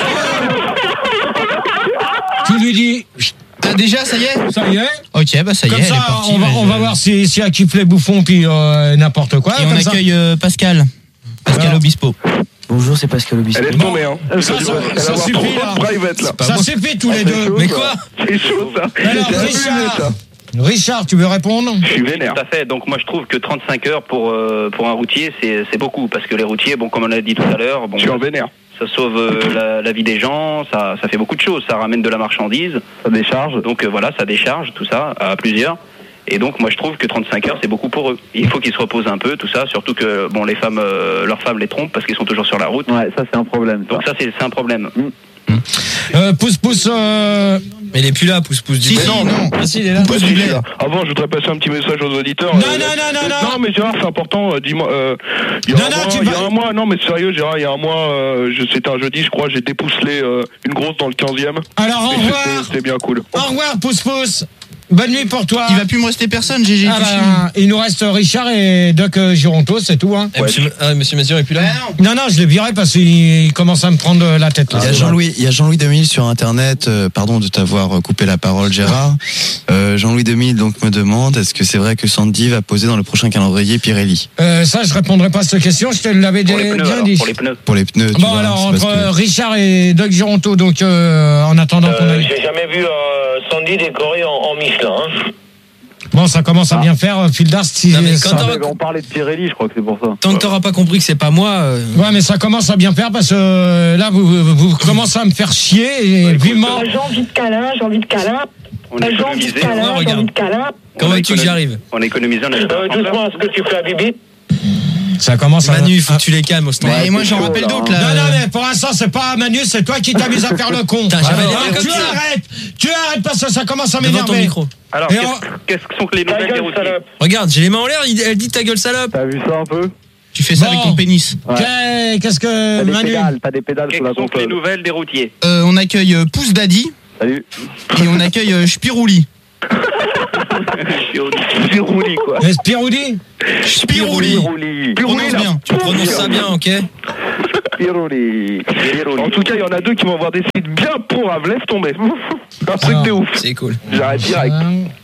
tu lui dis. Ah, déjà, ça y est. Ça y est. Ok, bah ça y Comme est, elle ça, est partie. on va, bah, on je- va voir si, si elle kiffe les bouffons puis euh, n'importe quoi. Et on comme ça. accueille euh, Pascal. Pascal Alors. Obispo. Bonjour, c'est Pascal Obispo. Elle laisse tomber, hein. Ça, Elle ça, va ça elle va avoir suffit, trop là. de private, là. Ça suffit tous les C'est deux. chaud, Mais ça. quoi? C'est chaud, ça. Alors, C'est abusé, Richard. ça. Richard, tu veux répondre? Je suis vénère. Tout à fait. Donc moi je trouve que trente-cinq heures pour euh, pour un routier c'est c'est beaucoup parce que les routiers bon comme on l'a dit tout à l'heure bon Je suis en vénère. ça sauve euh, la, la vie des gens, ça ça fait beaucoup de choses, ça ramène de la marchandise, Ça décharge. donc euh, voilà ça décharge tout ça à plusieurs. Et donc moi je trouve que trente-cinq heures c'est beaucoup pour eux. Il faut qu'ils se reposent un peu tout ça, surtout que bon les femmes euh, leurs femmes les trompent parce qu'ils sont toujours sur la route. Ouais, ça, c'est un problème. Ça. Donc ça c'est c'est un problème. Euh, pousse, pousse. Euh... Mais il est plus là, pousse, pousse du Si, blé. si, non. Ah, si, il est là. Ah, si, je suis là. Avant, je voudrais passer un petit message aux auditeurs. Non, Euh, non, non, non, non. Non, mais Gérard, c'est important. euh, Dis-moi, euh, il y a Non, un non, mois, tu il y a vas- un mois, non, mais sérieux, Gérard, il y a un mois, euh, je- c'était un jeudi, je crois, j'ai dépousselé euh, une grosse dans le quinzième. Alors, au Et c'était- revoir. C'était bien cool. Au revoir, pousse, pousse. Bonne nuit pour toi. Il va plus me rester personne, G G. Ah tout fini. bah, il nous reste Richard et Doc euh, Gironto, c'est tout. Hein. Eh, monsieur, ah, monsieur Mazur est plus là. Non, non, je l'ai viré parce qu'il commence à me prendre la tête. Là. Il y a Jean-Louis, il y a Jean-Louis Demille sur internet. euh, pardon de t'avoir coupé la parole, Gérard. Euh, Jean-Louis Demille donc me demande est-ce que c'est vrai que Sandy va poser dans le prochain calendrier Pirelli Euh, ça, je répondrai pas à cette question. Je te l'avais Pour les dé- pneus, bien alors, dit. pour les pneus. pour les pneus. Tu Bon, vois, alors, c'est entre parce que- Richard et Doc Gironto, donc euh, en attendant qu'on Euh, aille. J'ai jamais vu euh, Sandy décoré en, en Michelin. Hein. Bon, ça commence à bien faire, euh, Phil Darst. Si Non, mais ça- quand Ah, t'auras- mais on parlait de Pirelli, je crois que c'est pour ça. Tant que t'auras pas compris que c'est pas moi. euh, Ouais, mais ça commence à bien faire parce que euh, là, vous, vous, vous commencez à me faire chier et vivement. J'ai envie de câlin, j'ai envie de câlin. On J'ai a envie de économisé, câlin, j'ai regarde. envie de câlin. Comment on a veux-tu que j'y économisé- arrive? On a économisé, on a acheté Euh, un trente doucement, est-ce que tu fais la bibi? Ça commence à. Manu, il faut que tu les calmes au stand. Ouais, et moi, j'en chaud, rappelle là, d'autres, hein. là. Non, non, mais pour l'instant, c'est pas Manu, c'est toi qui t'amuses à faire le con. Putain, j'avais Alors, l'air comme tu ça. arrêtes, tu arrêtes parce que ça commence à Devant ton m'énerver. micro. Alors Et qu'est-ce on- qu'est-ce que sont que les Ta nouvelles des gueule, routiers? salope. Regarde, j'ai les mains en l'air, il- elle dit ta gueule salope. T'as vu ça un peu? Tu fais ça Bon. avec ton pénis. Ouais. Qu'est- Qu'est-ce que T'as des Manu pédales, t'as des pédales sur la Quelles sont que les console. nouvelles des routiers? Euh, on accueille euh, Pouce Daddy Salut. et on accueille euh, Spirouli. Spirouli, quoi. Mais Spirouli Spirouli. Spirouli. Prononce bien. Tu prononces ça bien, ok? Spirouli. Spirouli. En tout cas, il y en a deux qui vont avoir des sites bien pourraves. Laisse tomber. Un truc Alors, de ouf. C'est cool. J'arrête direct.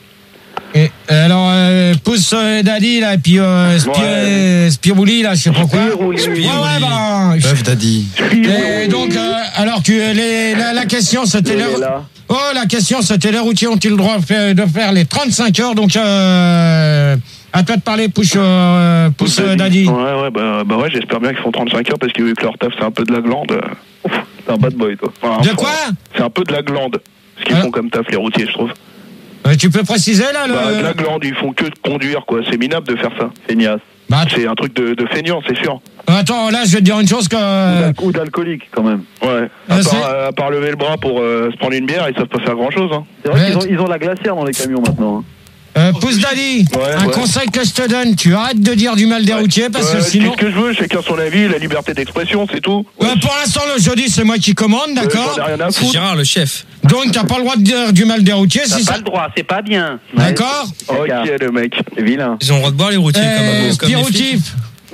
Et, alors, euh, pousse euh, Daddy, là, et puis euh, Spir- Ouais. Spirouli, là, je sais pas quoi. Spirouli. Ouais, ouais, bah. Peuf Daddy. Et donc, euh, alors que les, la, la question, c'était Il les, est là. oh, la question, c'était les routiers ont-ils le droit de faire, de faire les trente-cinq heures? Donc, euh, à toi de parler, pousse, euh, pousse euh, Daddy. Ouais, ouais, bah, bah ouais, j'espère bien qu'ils font trente-cinq heures parce que vu que leur taf, c'est un peu de la glande. euh, ouf, C'est un bad boy, toi. enfin, De enfin, quoi? C'est un peu de la glande. Ce qu'ils Hein font comme taf, les routiers, je trouve. Euh, tu peux préciser, là, le... Bah, de la glande, ils font que de conduire, quoi. C'est minable de faire ça. Feignasse. Bah, C'est un truc de, de feignant, c'est sûr. attends, là, je vais te dire une chose que... Ou d'al- Ou d'alcoolique, quand même. Ouais. Ah, À c'est- part, euh, à part lever le bras pour euh, se prendre une bière, ils savent pas faire grand chose. Hein. C'est vrai Ouais. qu'ils ont, ils ont la glacière dans les camions maintenant. hein. Euh, pousse Daddy, Ouais, un ouais. conseil que je te donne, tu arrêtes de dire du mal des routiers parce Ouais, que je sinon... dis ce que je veux, chacun son avis, la liberté d'expression, c'est tout. Euh, pour l'instant, le jeudi, c'est moi qui commande, Ouais, d'accord? J'en ai rien à C'est foutre. Gérard, le chef. Donc, t'as pas le droit de dire du mal des routiers, T'as si pas ça... le droit, c'est pas bien. D'accord? Ok, le mec. C'est vilain. Ils ont le droit de boire les routiers Euh, comme, comme les flics. Spiroutif.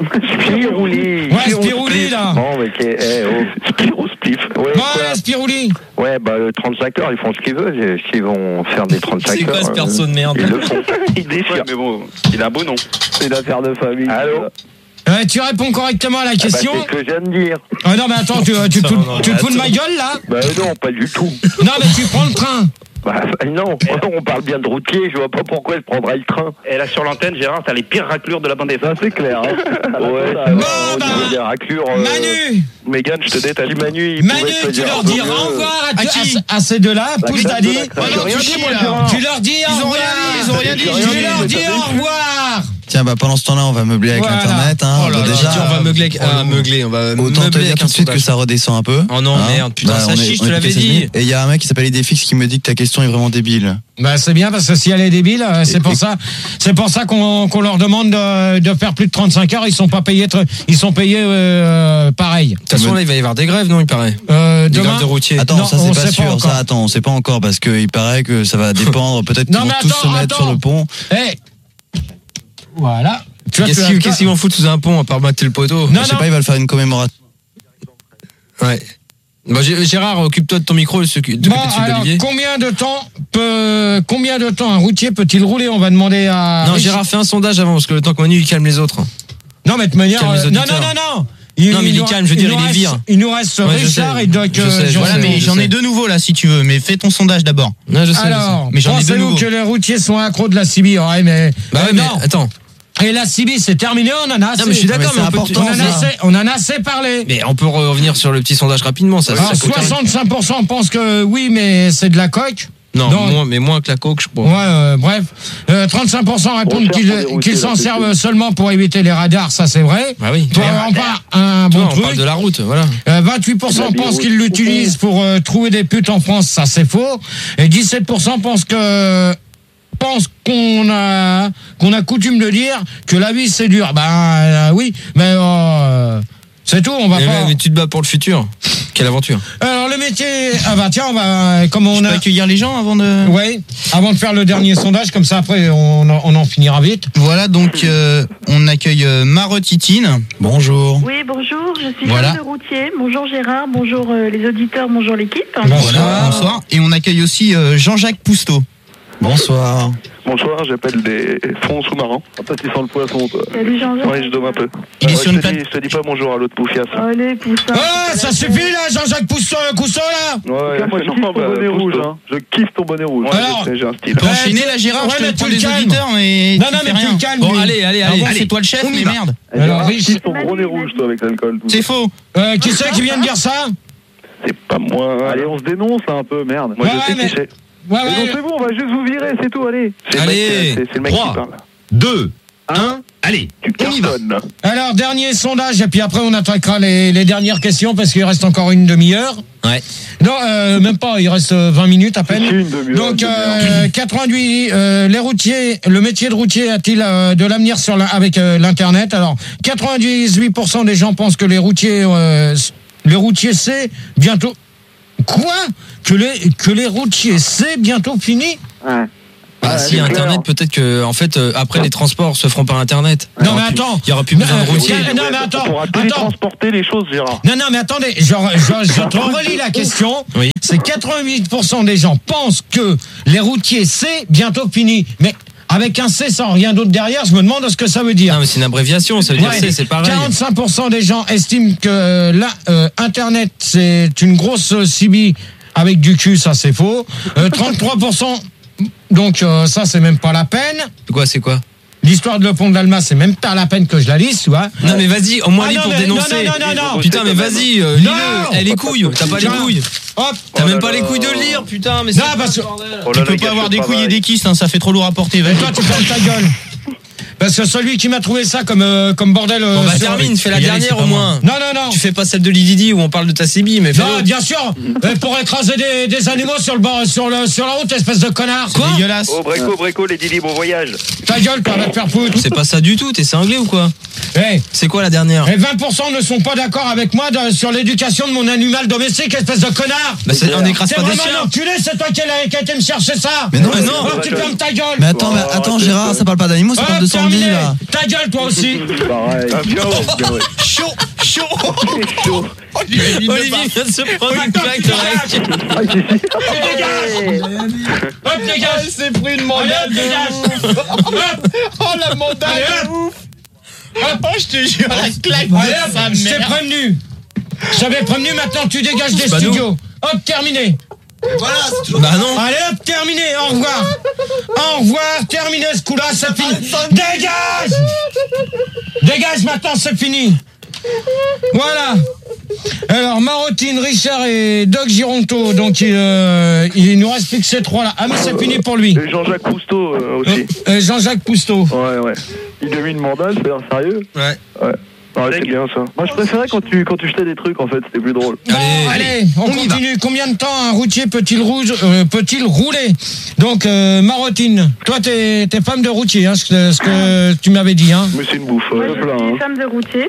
Spirouli. Ouais, Spirouli, là. Bon, mais qu'est- eh, oh. Spirou spliff. Ouais, Ouais, quoi. Spirouli. Ouais, bah, le trente-cinq heures, ils font ce qu'ils veulent. S'ils vont faire des trente-cinq C'est heures. quoi ce euh, perso de merde? Ils le font. Il déchire. mais bon, il a un beau nom. C'est une affaire de famille. Allô? Euh, tu réponds correctement à la Bah, question. c'est ce que je viens de dire. Ah non, mais attends, tu, tu, te fous- tu te fous de ma gueule, là? Bah, non, pas du tout. Non, mais tu prends le train. Bah, non, on parle bien de routier, je vois pas pourquoi je prendrais le train. Et là, sur l'antenne, Gérard, t'as les pires raclures de la bande F un. Ça, c'est clair. Hein. Ouais, Ah, ça Bon, va, au bah, niveau des raclures. euh, Manu, Mégane, je te détache. Si Manu, il Manu, pouvait te tu dire leur un dis peu au mieux. revoir à, À qui à- à ces deux-là, La pousse classe Daddy. de la classe. Oh non, J'ai tu rien chies, dit, moi, là. Gérard. Tu leur dis au Ils ont revoir. rien dit, ils ont rien dit. J'ai Tu rien leur dit, dis t'as au vu revoir. Tiens, bah pendant ce temps-là, on va meubler avec Voilà. l'internet. Hein. Oh là Bah, là, déjà, tiens, on va meugler, avec- ah, meugler, on va autant te meubler dire avec tout un de suite que sondage. ça redescend un peu. Oh non, merde, putain, ça on est- chie, je on te est l'avais plus dit. Et il y a un mec qui s'appelle Idéfix qui me dit que ta question est vraiment débile. Bah c'est bien parce que si elle est débile, euh, c'est pour ça, c'est pour ça qu'on qu'on leur demande de, de faire plus de trente-cinq heures. Ils sont pas payés, tr- ils sont payés euh, pareil. De toute façon, là, il va y avoir des grèves, non, il paraît. Euh, Des demain, grèves de routiers. Attends, Non, ça on c'est pas sait pas sûr. encore. Ça, attends, on sait pas encore parce qu'il paraît que ça va dépendre. Peut-être qu'ils Non, vont mais tous attends, se mettre attends. sur le pont. hey, voilà. Tu vois, Qu'est-ce tu qu'ils as- qu'est-ce qu'ils vont foutre sous un pont à part mater le poteau? Non, Je sais non. pas, ils veulent faire une commémoration. Ouais. Bah, Gé- Gérard, occupe-toi de ton micro et s'occupe de Bon, celui alors, d'Olivier. combien de temps peut, combien de temps un routier peut-il rouler? On va demander à. Non, Rich- Gérard, fais un sondage avant, parce que le temps que Manu il calme les autres. Non, mais de manière. Calme les euh, non, non, auditeurs. non, non. Il, Non, mais il nous- est calme, je veux dire, nous il les reste- vire. Il nous reste Ouais, je Richard sais. et Doc. Je euh, sais, je Jean- Voilà, mais je j'en sais. ai deux nouveaux là si tu veux, mais fais ton sondage d'abord. Non, je sais. Alors, Mais j'en ai deux pensez-vous nouveaux. que les routiers sont accros de la C B? Ouais, mais. Bah euh, ouais, mais non. attends. Et la C B, c'est terminé, on en a assez. Non, mais je suis d'accord, mais mais, c'est on, peut, important, on, en a ça. assez, on en a assez parlé. mais on peut revenir sur le petit sondage rapidement. Ça, Alors, ça coûte rien. soixante-cinq pour cent pensent que oui, mais c'est de la coque. Non, Non. moins, mais moins que la coke, je crois. Ouais, euh, bref. Euh, trente-cinq pour cent répondent Bon, cher qu'ils pour les routiers, qu'ils s'en là, c'est servent tout. seulement pour éviter les radars, ça c'est vrai. Bah oui. Pour Mais- avoir pas un Tu bon vois, on parle truc. de la route, voilà. Euh, vingt-huit pour cent La pensent biroute. qu'ils l'utilisent pour euh, trouver des putes en France, ça c'est faux. Et dix-sept pour cent pensent que pensent qu'on a qu'on a coutume de dire que la vie c'est dur. Ben euh, oui, mais euh, c'est tout. On va Mais, pas. mais tu te bats pour le futur. Quelle aventure. Alors le métier. Ah bah tiens, on va comme on On a. a accueillir les gens avant de. Ouais. Avant de faire le dernier sondage, comme ça après on en, on en finira vite. Voilà, donc euh, on accueille euh, Marotitine. Bonjour. Oui, bonjour, je suis Voilà. femme de routier. Bonjour Gérard, bonjour euh, les auditeurs, bonjour l'équipe. Voilà, bonsoir. Et on accueille aussi euh, Jean-Jacques Pousteau. Bonsoir. Bonsoir, j'appelle des fonds sous-marins. Ah, toi, tu sens le poisson, toi. Salut Jean-Jacques. Ouais, je dôme un peu. Il est Ouais, sur je, une te dis, plate- je te dis pas bonjour à l'autre poufias. Allez, poussin. Ah, ça suffit là, Jean-Jacques Poussin, Coussin là. Ouais, Moi, je non, kiffe ton bah, bonnet pousse, rouge. toi. Hein. Je kiffe ton bonnet rouge. Ouais, Alors. je sais, j'ai un style. Tu peux Ouais, enchaîner tu- là, Gérard, ouais, je mais te tu prends le des calmes. auditeurs, mais Non, tu non, fais mais tu rien. le calmes, Bon, lui. allez, allez, Ah allez. bon, C'est toi le chef, on y mais va. merde. Alors, Je Rich, kiffe ton Manu, bonnet Manu. rouge, toi, avec l'alcool. tout C'est ça. faux. euh, qui c'est qui vient de dire ça? C'est pas moi. Allez, on se dénonce là, un peu, merde. Moi, Ouais, je sais mais- qui c'est. Ouais, Mais non, ouais. c'est bon, on va juste vous virer, c'est tout, allez. C'est le mec, Allez, euh, c'est- c'est le mec trois. qui parle. deux, un, allez. Tu On y va. cartonnes. Alors, dernier sondage, et puis après, on attaquera les, les dernières questions parce qu'il reste encore une demi-heure. Ouais. Non, euh, même pas, il reste euh, vingt minutes à peine. C'est une demi-heure, Donc, une euh, quatre-vingt-huit, euh, les routiers, le métier de routier a-t-il euh, de l'avenir sur la, avec euh, l'Internet? Alors, quatre-vingt-dix-huit pour cent des gens pensent que les routiers, euh, les routiers, c'est bientôt. Quoi? Que les, que les routiers, c'est bientôt fini? Ouais. Ah, si, Internet, peut-être que, en fait, euh, après, les transports se feront par Internet. Non, mais attends. Il y aura plus besoin de routier. Non, mais attends. On pourra télétransporter les choses, Gérard. Non, non, mais attendez, je, je, je te relis la question. Oui. C'est quatre-vingt-huit pour cent des gens pensent que les routiers, c'est bientôt fini. Mais avec un C sans rien d'autre derrière, je me demande ce que ça veut dire. Non, mais c'est une abréviation, ça veut dire Ouais. C, c'est pareil. quarante-cinq pour cent des gens estiment que euh, là, euh, Internet, c'est une grosse cibi avec du cul, ça c'est faux. Euh, trente-trois pour cent, donc euh, ça c'est même pas la peine. Quoi, c'est quoi? L'histoire de le pont de l'Alma, c'est même pas la peine que je la lise, tu vois. Non, mais vas-y, au moins Ah lis non, pour mais- dénoncer. non, non, non, non. Putain, mais vas-y, euh, Non. lis-le. Eh, les couilles, t'as pas les Tiens. couilles. Hop. T'as Oh même là pas là. les couilles de le lire, putain, mais Non, c'est parce que- Oh Tu là peux là, pas gars, avoir je des couilles et travaille. des kisses, hein, ça fait trop lourd à porter. Et Vas-y. toi, tu fermes ta gueule. Parce que celui qui m'a trouvé ça comme, euh, comme bordel. euh, Bon, bah, sur- termine, fais la Y aller, c'est dernière pas au moi. moins. Non, non, non. Tu fais pas celle de Lididi où on parle de ta C B, mais Non, fais-le. bien sûr. Euh, pour écraser des, des animaux sur le bord, sur le, sur la route, espèce de connard. Quoi? Dégueulasse. Oh, Bréco, Bréco, les Didi, bon voyage. Ta gueule, toi, va te faire foutre. C'est pas ça du tout, t'es cinglé ou quoi? Eh, C'est quoi la dernière? et vingt pour cent ne sont pas d'accord avec moi de- sur l'éducation de mon animal domestique, espèce de connard. Bah, c'est, on n'écrase C'est pas des vraiment chiens. un enculé, c'est toi qui as qui a été me chercher ça. Mais non, mais non. Alors tu fermes ta gueule. Mais attends, mais attends, Gérard, ça parle pas d'animaux, ça Hop, parle de Sandy, terminé. là. Ta gueule, toi aussi. Pareil. Ah, bien, bien, ouais. Chaud, chaud. C'est chaud. Olivier vient de se prendre une claque de rec. Ah, si, si. Tu dégages. Hop, dégage. C'est pris une Allez, mandale hop, de dégage. ouf. Hop. Oh, la mandale Allez, de ouf. Oh, je te jure, la claque Allez, de hop, sa je t'ai mère. prévenu. Je t'avais prévenu, maintenant tu dégages des pas nous. studios. Hop, terminé. Voilà, c'est toujours. Bah non. Allez hop, terminé, au revoir. Au revoir, terminé ce coup-là, c'est fini. Dégage. Dégage maintenant, c'est fini. Voilà. Alors, Marotine, Richard et Doc Gironto, donc euh, il nous reste plus que ces trois-là. Ah mais c'est fini pour lui. Et Jean-Jacques Cousteau euh, aussi. Euh, Jean-Jacques Pousteau. Ouais, ouais. Il a mis une mandale, c'est l'air sérieux. Ouais. Ouais. Ah, c'est bien ça. Moi, je préférais quand tu, quand tu jetais des trucs, en fait, c'était plus drôle. Bon, Allez, allez, on, continue. Combien de temps un routier peut-il rouge, euh, peut-il rouler? Donc, euh, Marotine, toi, t'es, t'es femme de routier, hein, ce que, ce que tu m'avais dit, hein. Mais c'est une bouffe. Moi, ouais. plein, je hein. suis femme de routier.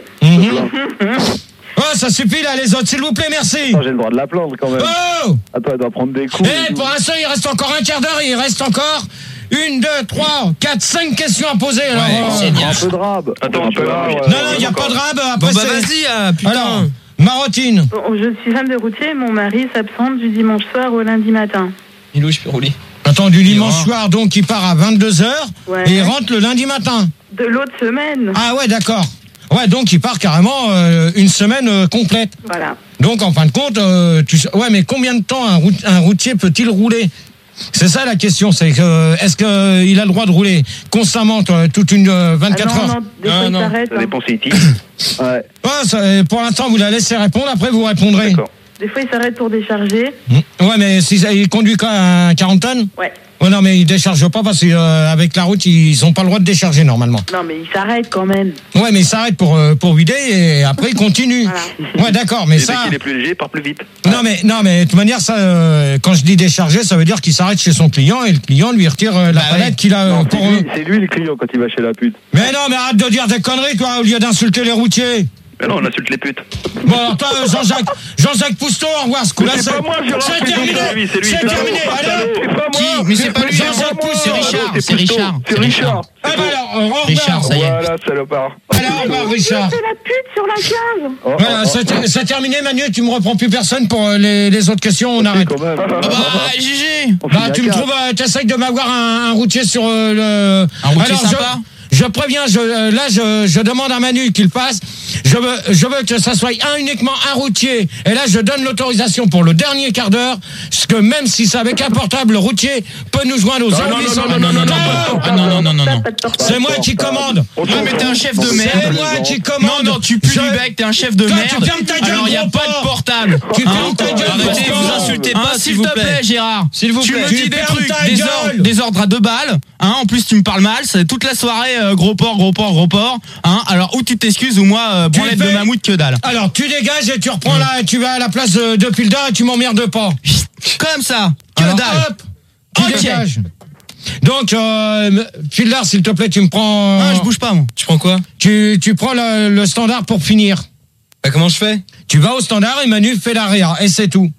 Mhm. Oh, ça suffit là, les autres, s'il vous plaît, merci. Attends, j'ai le droit de la plaindre quand même. Oh! Attends, elle doit prendre des coups. et Eh, tout. pour l'instant, il reste encore un quart d'heure, il reste encore une, deux, trois, quatre, cinq questions à poser. Alors, euh, Un peu de rab. Attends, un tu peu de vas rab, voir, ouais. non, non, il n'y a pas de rab. Bon Après, bah c'est- vas-y, ah, putain. Alors, Marotine. Bon, je suis femme de routier, mon mari s'absente du dimanche soir au lundi matin. Milo, je peux rouler. Attends, du dimanche rare. soir, donc il part à vingt-deux heures Ouais. et il rentre le lundi matin. De l'autre semaine. Ah ouais, d'accord. Ouais, donc il part carrément euh, une semaine euh, complète. Voilà. Donc en fin de compte, euh, tu sais- ouais, mais combien de temps un, rout- un routier peut-il rouler? C'est ça la question, c'est que euh, est-ce que il a le droit de rouler constamment toi, toute une euh, vingt-quatre Ah non, heures? non, des fois, Non, il non, s'arrête. Ça hein. dépend si il Ouais. Ouais, ça, euh, pour l'instant, vous la laissez répondre, après vous répondrez. D'accord. Des fois, il s'arrête pour décharger. Mmh. Ouais, mais si ça- il conduit quoi, à quarante tonnes? Ouais. Ouais, non, mais il décharge pas parce qu'avec la route, ils ont pas le droit de décharger normalement. Non, mais il s'arrête quand même. Ouais, mais il s'arrête pour, euh, pour vider et après il continue. Voilà. Ouais, d'accord, mais Et ça. dès qu'il est plus léger, il part plus vite. Non, mais, non, mais de toute manière, ça, euh, quand je dis décharger, ça veut dire qu'il s'arrête chez son client et le client lui retire euh, la Bah palette oui. qu'il a euh, Non, pour c'est eux. lui, c'est lui le client quand il va chez la pute. Mais non, mais arrête de dire des conneries, toi, au lieu d'insulter les routiers. Mais non, on insulte les putes. Bon, alors toi, euh, Jean-Jacques, Jean-Jacques Pousteau, au revoir, ce coup-là, Mais c'est pas moi, Gérard, c'est c'est terminé. lui, c'est lui, C'est c'est terminé, lui. allez. C'est pas Qui? moi. Mais c'est pas lui, Jean-Jacques hein. Pousteau. C'est Richard, c'est c'est Pousteau. Richard. C'est Richard. Ah bah alors, euh, au revoir. Richard, ça y est. Voilà, salopard. Allez, au revoir, Richard. C'est la pute sur la cave. Oh, Voilà, oh, c'est c'est terminé, Manu, tu me reprends plus personne pour euh, les, les autres questions, on oh, arrête. quand même. Ah bah, G G. On finit Bah, à tu me quatre. trouves, euh, t'essayes de m'avoir un, un routier sur euh, le. Un routier Alors, sympa. Je, je préviens, je, euh, là, je, je demande à Manu qu'il passe. Je veux, je veux que ça soit un, uniquement un routier. Et là, je donne l'autorisation pour le dernier quart d'heure. Parce que même si c'est avec un portable, le routier peut nous joindre aux non, zéro non, huit cents. non, non, non, non, Ah non, non, non, non, non. Pas de portable. C'est moi qui commande. On Ouais, mais t'es un chef de C'est merde. moi qui Non, commande. non, tu pues Je- du bec, t'es un chef de Toi, merde. tu fermes ta gueule, Alors, y a gros pas porc. de portable. Tu Hein fermes ta gueule, Arrêtez, gros vous porc. insultez Hein, pas, s'il s'il vous te plaît. plaît, Gérard. S'il vous Tu plaît. me Tu dis des fermes trucs, ta des gueule. ordres, des ordres à deux balles. Hein, en plus, tu me parles mal. C'est toute la soirée, euh, gros porc, gros porc, gros porc. Hein, alors, ou tu t'excuses, ou moi, euh, Tu branlette fais- de mammouth que dalle. Alors, tu dégages et tu reprends là, tu vas à la place de, de Pilda et tu m'emmerdes pas. Comme ça. Que Alors, dalle. hop, tu Ok. dégages. Donc, euh, Fildar, s'il te plaît, tu me prends. Ah, je bouge pas, moi. Tu prends quoi? Tu, tu prends le, le standard pour finir. Bah comment je fais? Tu vas au standard et Manu fait l'arrière et c'est tout.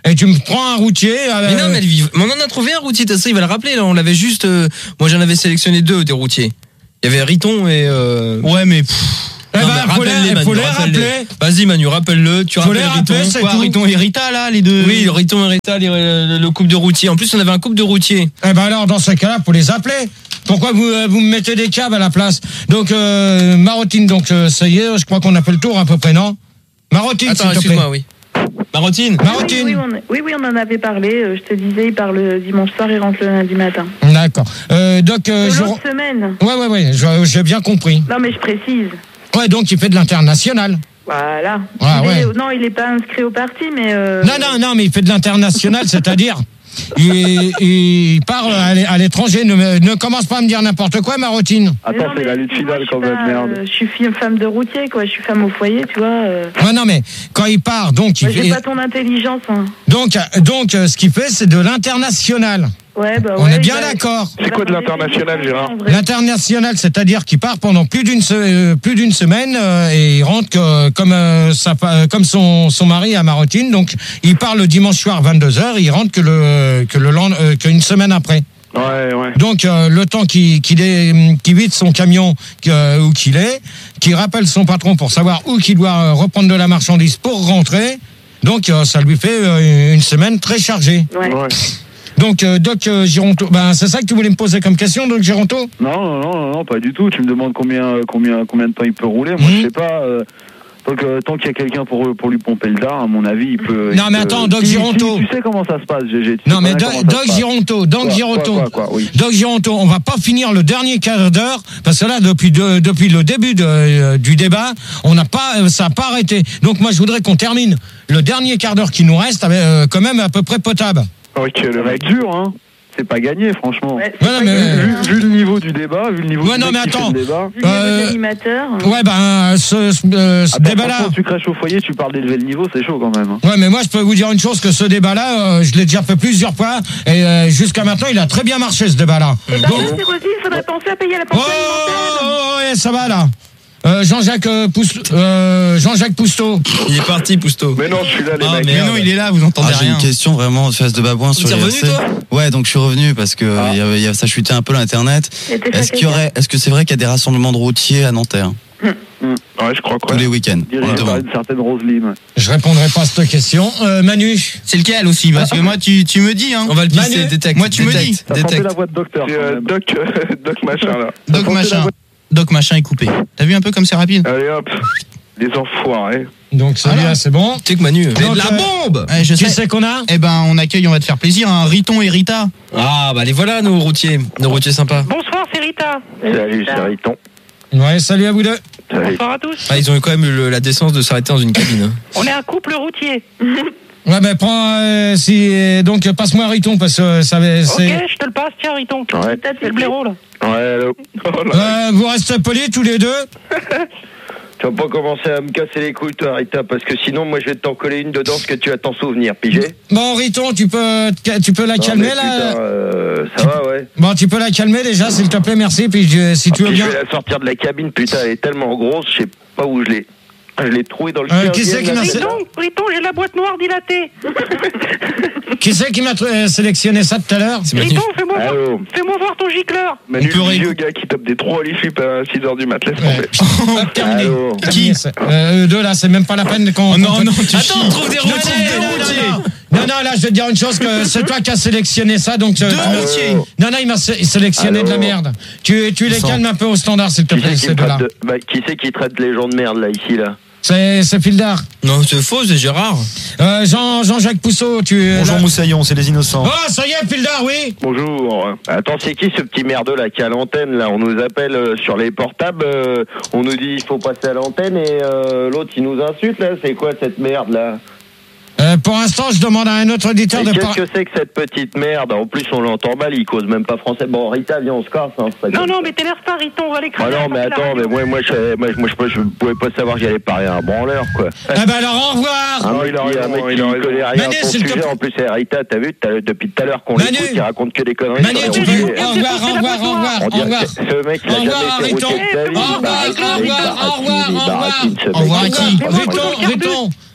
et tu me prends un routier. Euh, Mais non, mais, elle vit- mais on en a trouvé un routier, t'as ça, il va le rappeler, là. On l'avait juste. euh, Moi, j'en avais sélectionné deux des routiers. Il y avait Riton et. Euh... Ouais, mais. Pff, Eh non, ben, mais faut les- rappelle-les, Manu, faut les rappelle-les. rappeler. Vas-y, Manu, rappelle-le. Tu Faut rappelles les Riton. rappeler, c'est quoi, tout. Riton et Rita, là, les deux. Oui, Riton et Rita, les- le, le couple de routiers. En plus, on avait un couple de routiers. Eh ben alors, dans ce cas-là, faut les appeler. Pourquoi vous, euh, vous me mettez des câbles à la place? Donc, euh, Marotine, donc, euh, ça y est, je crois qu'on a fait le tour à peu près, non? Marotine, Attends, s'il te plaît. excuse-moi, oui. Marotine. Marotine. Oui, oui, on, oui, oui, on en avait parlé. euh, Je te disais, il part le dimanche soir, il rentre le lundi matin. D'accord. Euh, donc, euh, De je... l'autre semaine. Ouais, ouais, ouais, je- j'ai bien compris. Non, mais je précise. Ouais, donc il fait de l'international. Voilà. Ah, Il est- ouais. non, il n'est pas inscrit au parti, mais... euh, Non, non, non, mais il fait de l'international, c'est-à-dire, il, il part à l'é- à l'étranger. Ne, me- ne commence pas à me dire n'importe quoi, Marotine. Attends, non, c'est mais la lutte moi, finale je suis quand même, pas, merde. euh, Je suis fille- femme de routier, quoi. Je suis femme au foyer, tu vois. euh. Ouais, non, mais quand il part, donc, il Moi, j'ai fait, pas ton intelligence, hein. donc, euh, donc, euh, ce qu'il fait, c'est de l'international. Ouais, bah On ouais, est bien il va- d'accord. il C'est va quoi de faire des l'international, choses, Gérard en vrai. L'international, c'est-à-dire qu'il part pendant plus d'une se- euh, plus d'une semaine euh, et il rentre que, comme euh, sa fa- comme son son mari à Marotine. Donc il part le dimanche soir vingt-deux heures, il rentre que le que le lend- euh, qu'une semaine après. Ouais, ouais. Donc euh, le temps qu'il qu'il est qu'il vide son camion euh, où qu'il est, qu'il rappelle son patron pour savoir où qu'il doit euh, reprendre de la marchandise pour rentrer. Donc euh, ça lui fait euh, une semaine très chargée. Ouais. Ouais. Donc euh, Doc euh, Gironto, ben c'est ça que tu voulais me poser comme question, Doc Gironto? Non, non, non, non, non, pas du tout. Tu me demandes combien, combien, combien de temps il peut rouler. Moi, Mhm. je sais pas. euh, tant que- tant qu'il y a quelqu'un pour, pour lui pomper le dard, à mon avis, il peut. Non, il mais peut- attends, Doc Si- si, Gironto. Tu sais comment ça se passe, G G. tu Non sais mais bien Doc, comment ça Doc se passe. Gironto, Doc Quoi, Gironto, quoi, quoi, quoi, oui. Doc Gironto, on va pas finir le dernier quart d'heure parce que là depuis de- depuis le début de, euh, du débat, on n'a pas euh, ça a pas arrêté. Donc moi je voudrais qu'on termine le dernier quart d'heure qui nous reste avec, euh, quand même à peu près potable. Ok, Ça le va mec. être dur, hein. C'est pas gagné, franchement. Ouais, c'est Ouais, non, pas mais- grave, Vu, hein. vu le niveau du débat, vu le niveau Ouais, du non, mec mais qui fait attends. le débat. Vu le niveau Euh, d'animateur. Ouais ben ce, ce, euh, ce Attends, débat-là. franchement, tu crèches au foyer, tu parles d'élever le niveau, c'est chaud quand même. hein. Ouais mais moi je peux vous dire une chose que ce débat-là, euh, je l'ai déjà fait plusieurs fois et euh, jusqu'à maintenant il a très bien marché ce débat-là. Et ben, c'est aussi, il faudrait penser à payer la Oh, pension alimentaire. oh, oh, ouais, ça va là. Euh, Jean-Jacques euh, Pousteau, euh, Jean-Jacques Pousteau. Il est parti, Pousteau. Mais non, je suis là, les Ah, mecs. merde. Mais non, il est là, vous entendez Ah, j'ai rien. une question vraiment de face de babouin sur T'es les revenu, R C. toi Ouais, donc je suis revenu parce que Ah. il y avait- il y a- ça chutait un peu l'internet. Et t'es Est-ce qu'il y aurait, est-ce que c'est vrai qu'il y a des rassemblements de routiers à Nanterre Ouais, je crois tous quoi. les week-ends? Dirigé Exactement. par une certaine Roselyne. Je répondrai pas à cette question. Euh, Manu. C'est lequel aussi? Parce que moi, tu, tu me dis, hein. On va le pisser, Manu, détecte. moi, tu me détecte, dis. Ça sentait détecte. la voix de docteur. C'est quand euh, même. Doc, euh, Doc machin là. Doc Ça sentait la machin. voix- Doc machin est coupé. T'as vu un peu comme c'est rapide? Allez hop, les enfoirés. Donc celui-là Voilà. c'est bon. Tu sais que Manu. Donc, de la euh, bombe! Ouais, je Qui sais. c'est qu'on a? Eh ben, on accueille, on va te faire plaisir, un Riton et Rita. Ah, bah les voilà, nos routiers. Nos routiers sympas. Bonsoir, c'est Rita. Salut, c'est Riton. Ouais, salut à vous deux. Salut. Bonsoir à tous. Ah, ils ont eu quand même eu le- la décence de s'arrêter dans une cabine. hein. On est un couple routier. Ouais, ben prends euh, si euh, donc passe-moi Riton parce que euh, ça va- Ok, c'est. je te le passe, tiens, Riton. Ouais. C'est le blaireau, là. Ouais, allô. Oh là. Euh, vous restez polis tous les deux. Tu vas pas commencer à me casser les couilles, toi, Rita, parce que sinon, moi, je vais t'en coller une dedans ce que tu vas t'en souvenir, pigé? Bon Riton, tu peux te- tu peux la Non, calmer mais là. putain, euh, ça va, ouais. Bon, tu peux la calmer déjà s'il te plaît, merci. Puis je- si tu veux Puis je bien. vais la sortir de la cabine, putain, elle est tellement grosse, je sais pas où je l'ai. Je l'ai trouvé dans le Euh, qui c'est quinzième, qui là. m'a- Riton, Riton, j'ai la boîte noire dilatée. Qui c'est qui m'a euh, sélectionné ça tout à l'heure? C'est Manu. Riton, fais-moi voir, Allô. fais-moi voir ton gicleur. Manu, peut le ré- vieux gars qui tape des trois holy flip à six heures du mat, laisse Ouais. tomber. Hop, terminé. Allô. Terminé, c'est- euh, eux deux là, c'est même pas la peine qu'on. Oh non, qu'on- non, tu Attends, on trouve des Non, non, routiers. non, non, non, non. Non, non, là, je vais te dire une chose, que c'est toi qui as sélectionné ça, donc... euh, Deux tu m'as- routiers. Non, non, il m'a sé- sélectionné Allô. de la merde. Tu, tu les Sans. calmes un peu au standard, s'il te Qui plaît, c'est qui, ces me deux-là. traite de... bah, qui c'est qui traite les gens de merde, là, ici, là? C'est c'est Fildar. Non, c'est faux, c'est Gérard. Euh, Jean, Jean-Jacques Pousseau, tu... Bonjour là- Moussaillon, c'est les innocents. Oh, ça y est, Fildar, oui. Bonjour. Attends, c'est qui ce petit merdeux là qui est à l'antenne là? On nous appelle euh, sur les portables, euh, on nous dit il faut passer à l'antenne et euh, l'autre il nous insulte là. C'est quoi cette merde là? Euh, pour l'instant, je demande à un autre auditeur Mais de... qu'est-ce par- que c'est que cette petite merde? En plus on l'entend mal, il cause même pas français. Bon Rita, viens on se casse. Hein, c'est pas Non, comme non, ça. mais t'énerve pas, Riton, on va Ah l'écraser. non mais attends, mais moi moi je moi, je- moi, je, je pouvais pas savoir que j'allais parler à un branleur quoi. Eh ben alors, au revoir. Un Non, mec il a qui- raison, un mec il qui a ne raison. connaît rien Manu, à ton s'il te sujet. plaît. En plus c'est Rita, t'as vu, t'as- depuis tout à l'heure qu'on Manu. l'écoute, il raconte que des conneries. Manu, sur tu les peux... Au routiers. revoir, au revoir, au revoir, On au dirait revoir. que ce mec il a Au revoir, jamais été Riton. routier de sa vie. Au revoir, il au revoir, au revoir, au revoir. baratine, il baratine, ce Au revoir, mec. qui Riton, Riton,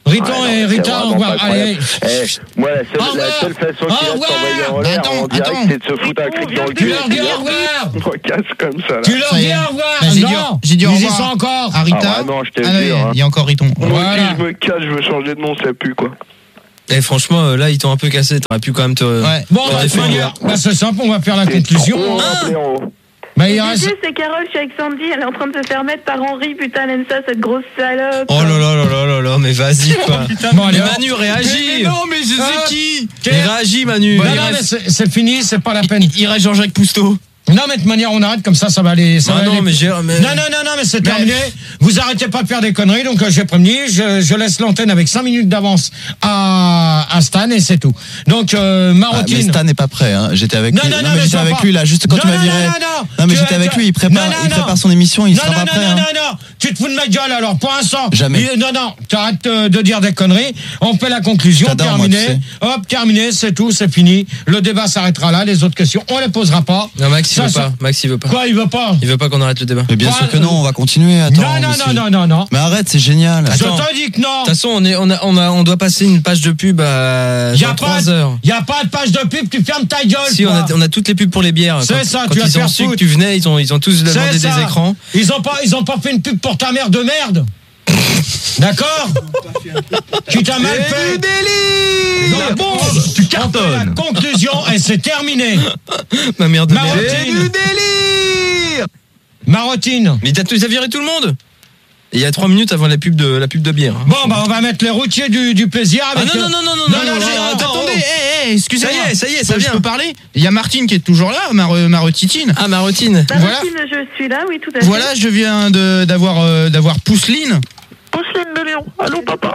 Riton Ah, non, et c'est Rita, au vraiment revoir. pas incroyable. Allez. Eh, moi, la seule, Au la revoir. seule façon Au qu'il a de revoir. t'envoyer en l'air Attends, en direct, attends. c'est de se foutre un cric dans le Tu cul. leur dis au revoir. On me casse comme ça, là. Tu leur Ça y dis est. au revoir. Bah, j'ai dit- Non, j'ai dit au ils y revoir. sont encore. À Rita. Ah ouais, non, je te Ah non, jure, hein. il y a encore Riton. Moi Voilà. aussi, je me casse, je veux changer de nom, ça pue, quoi. Eh, franchement, euh, là, ils t'ont un peu cassé. T'aurais pu quand même te. Ouais. Bon, te bah, de toute défendre. manière, bah, c'est simple, on va faire la C'est conclusion. trop hein. appelé en haut. Bah, il Et reste. Dieu, c'est Carole, je suis avec Sandy, elle est en train de se faire mettre par Henri, putain, elle aime ça, cette grosse salope. Oh là là là là là là, mais vas-y, quoi. Bon, allez, Mais hop. Manu, réagis. non, mais je sais Ah. qui. Mais réagis, Manu. Non, Il non, reste- mais c'est c'est fini, c'est pas la peine. Il reste Jean-Jacques Pousteau. Non, mais de toute manière, on arrête comme ça, ça va aller. Ça Ah va non, aller. mais j'ai. mais- Non, non, non, non, mais c'est terminé. Vous arrêtez pas de faire des conneries, donc euh, j'ai prévenu. Je, je laisse l'antenne avec cinq minutes d'avance à, à Stan et c'est tout. Donc, euh, Ah, mais Marottine. Stan n'est pas prêt, hein. J'étais avec Non, lui. non, non, mais mais j'étais ça avec va. lui là, juste quand Non, tu m'as non, viré. non, non, Non, mais Tu- j'étais avec tu- lui, il prépare, Non, non, il non. prépare son émission, il non, sera non, pas non, prêt. non, hein. non, non, tu te fous de ma gueule alors, pour l'instant. Jamais. Il- Non, non, t'arrêtes euh, de dire des conneries. On fait la conclusion, T'adores, moi, terminé. tu Hop, terminé, c'est tout, c'est fini. Le débat s'arrêtera là, les autres questions, on les posera pas. Non, Max, il Ça, veut ça- pas. Max, il veut pas. Quoi, il veut pas? Il veut pas qu'on arrête le débat. Mais bien Quoi, sûr que euh, non, on va continuer. Attends, Non, non, monsieur. non, non, non, non. Mais arrête, c'est génial. Je Attends. te dis que non. De toute façon, on est, on a, on a, on doit passer une page de pub à Y a dans pas trois de- heures. Y a pas de page de pub, tu fermes ta gueule. Si, on toi. a, on a toutes les pubs pour les bières. C'est Quand- ça, quand tu vas ils te ont faire su que foutre. tu venais, ils ont, ils ont tous demandé C'est des ça. écrans. Ils ont pas, ils ont pas fait une pub pour ta mère de merde. D'accord? Tu t'as mal fait. délire. Donc, bon, tu cartonnes. La conclusion, et c'est terminé. Ma mère de merde. Marottine. délire. Marottine. Mais t'as t'as viré tout le monde. Et il y a trois minutes avant la pub de, la pub de bière. Bon, bah, on va mettre les routiers du, du plaisir avec. Ah non, non, non, non, non, non, non, j'ai- attends, Attendez, oh. hé, hé, excusez-moi. Ça y est, ça y est, ça Je vient. peux parler. Il y a Martine qui est toujours là, Mar Marotitine. Ah, Marottine. Voilà. Martine, je suis là, oui, tout à fait. Voilà, je viens de- d'avoir euh, d'avoir Pousseline. Pousseline de Léon. Allô, papa.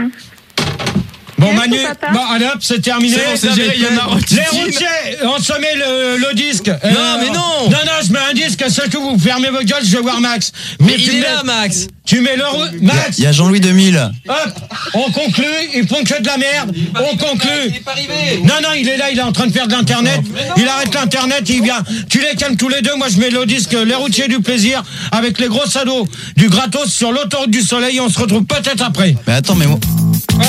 Bon, Yes, Manu, papa. bon, allez hop, c'est terminé. C'est bon, c'est géré, il y a Marottine. Les routiers, on se met le, le disque. Euh, Non, mais non. Non, non, je mets un disque, c'est tout, vous fermez vos gueules, je vais voir Max. Mais tu il est mets- là, Max. Tu mets le rou- Max. Il y a Jean-Louis deux mille. Hop, on conclut, ils font que de la merde, on conclut. Non, non, il est là, il est en train de faire de l'internet, il arrête l'internet, il vient. Tu les calmes tous les deux, moi je mets le disque Les routiers du plaisir avec les gros ados du gratos sur l'autoroute du soleil, on se retrouve peut-être après. Mais attends, mais moi.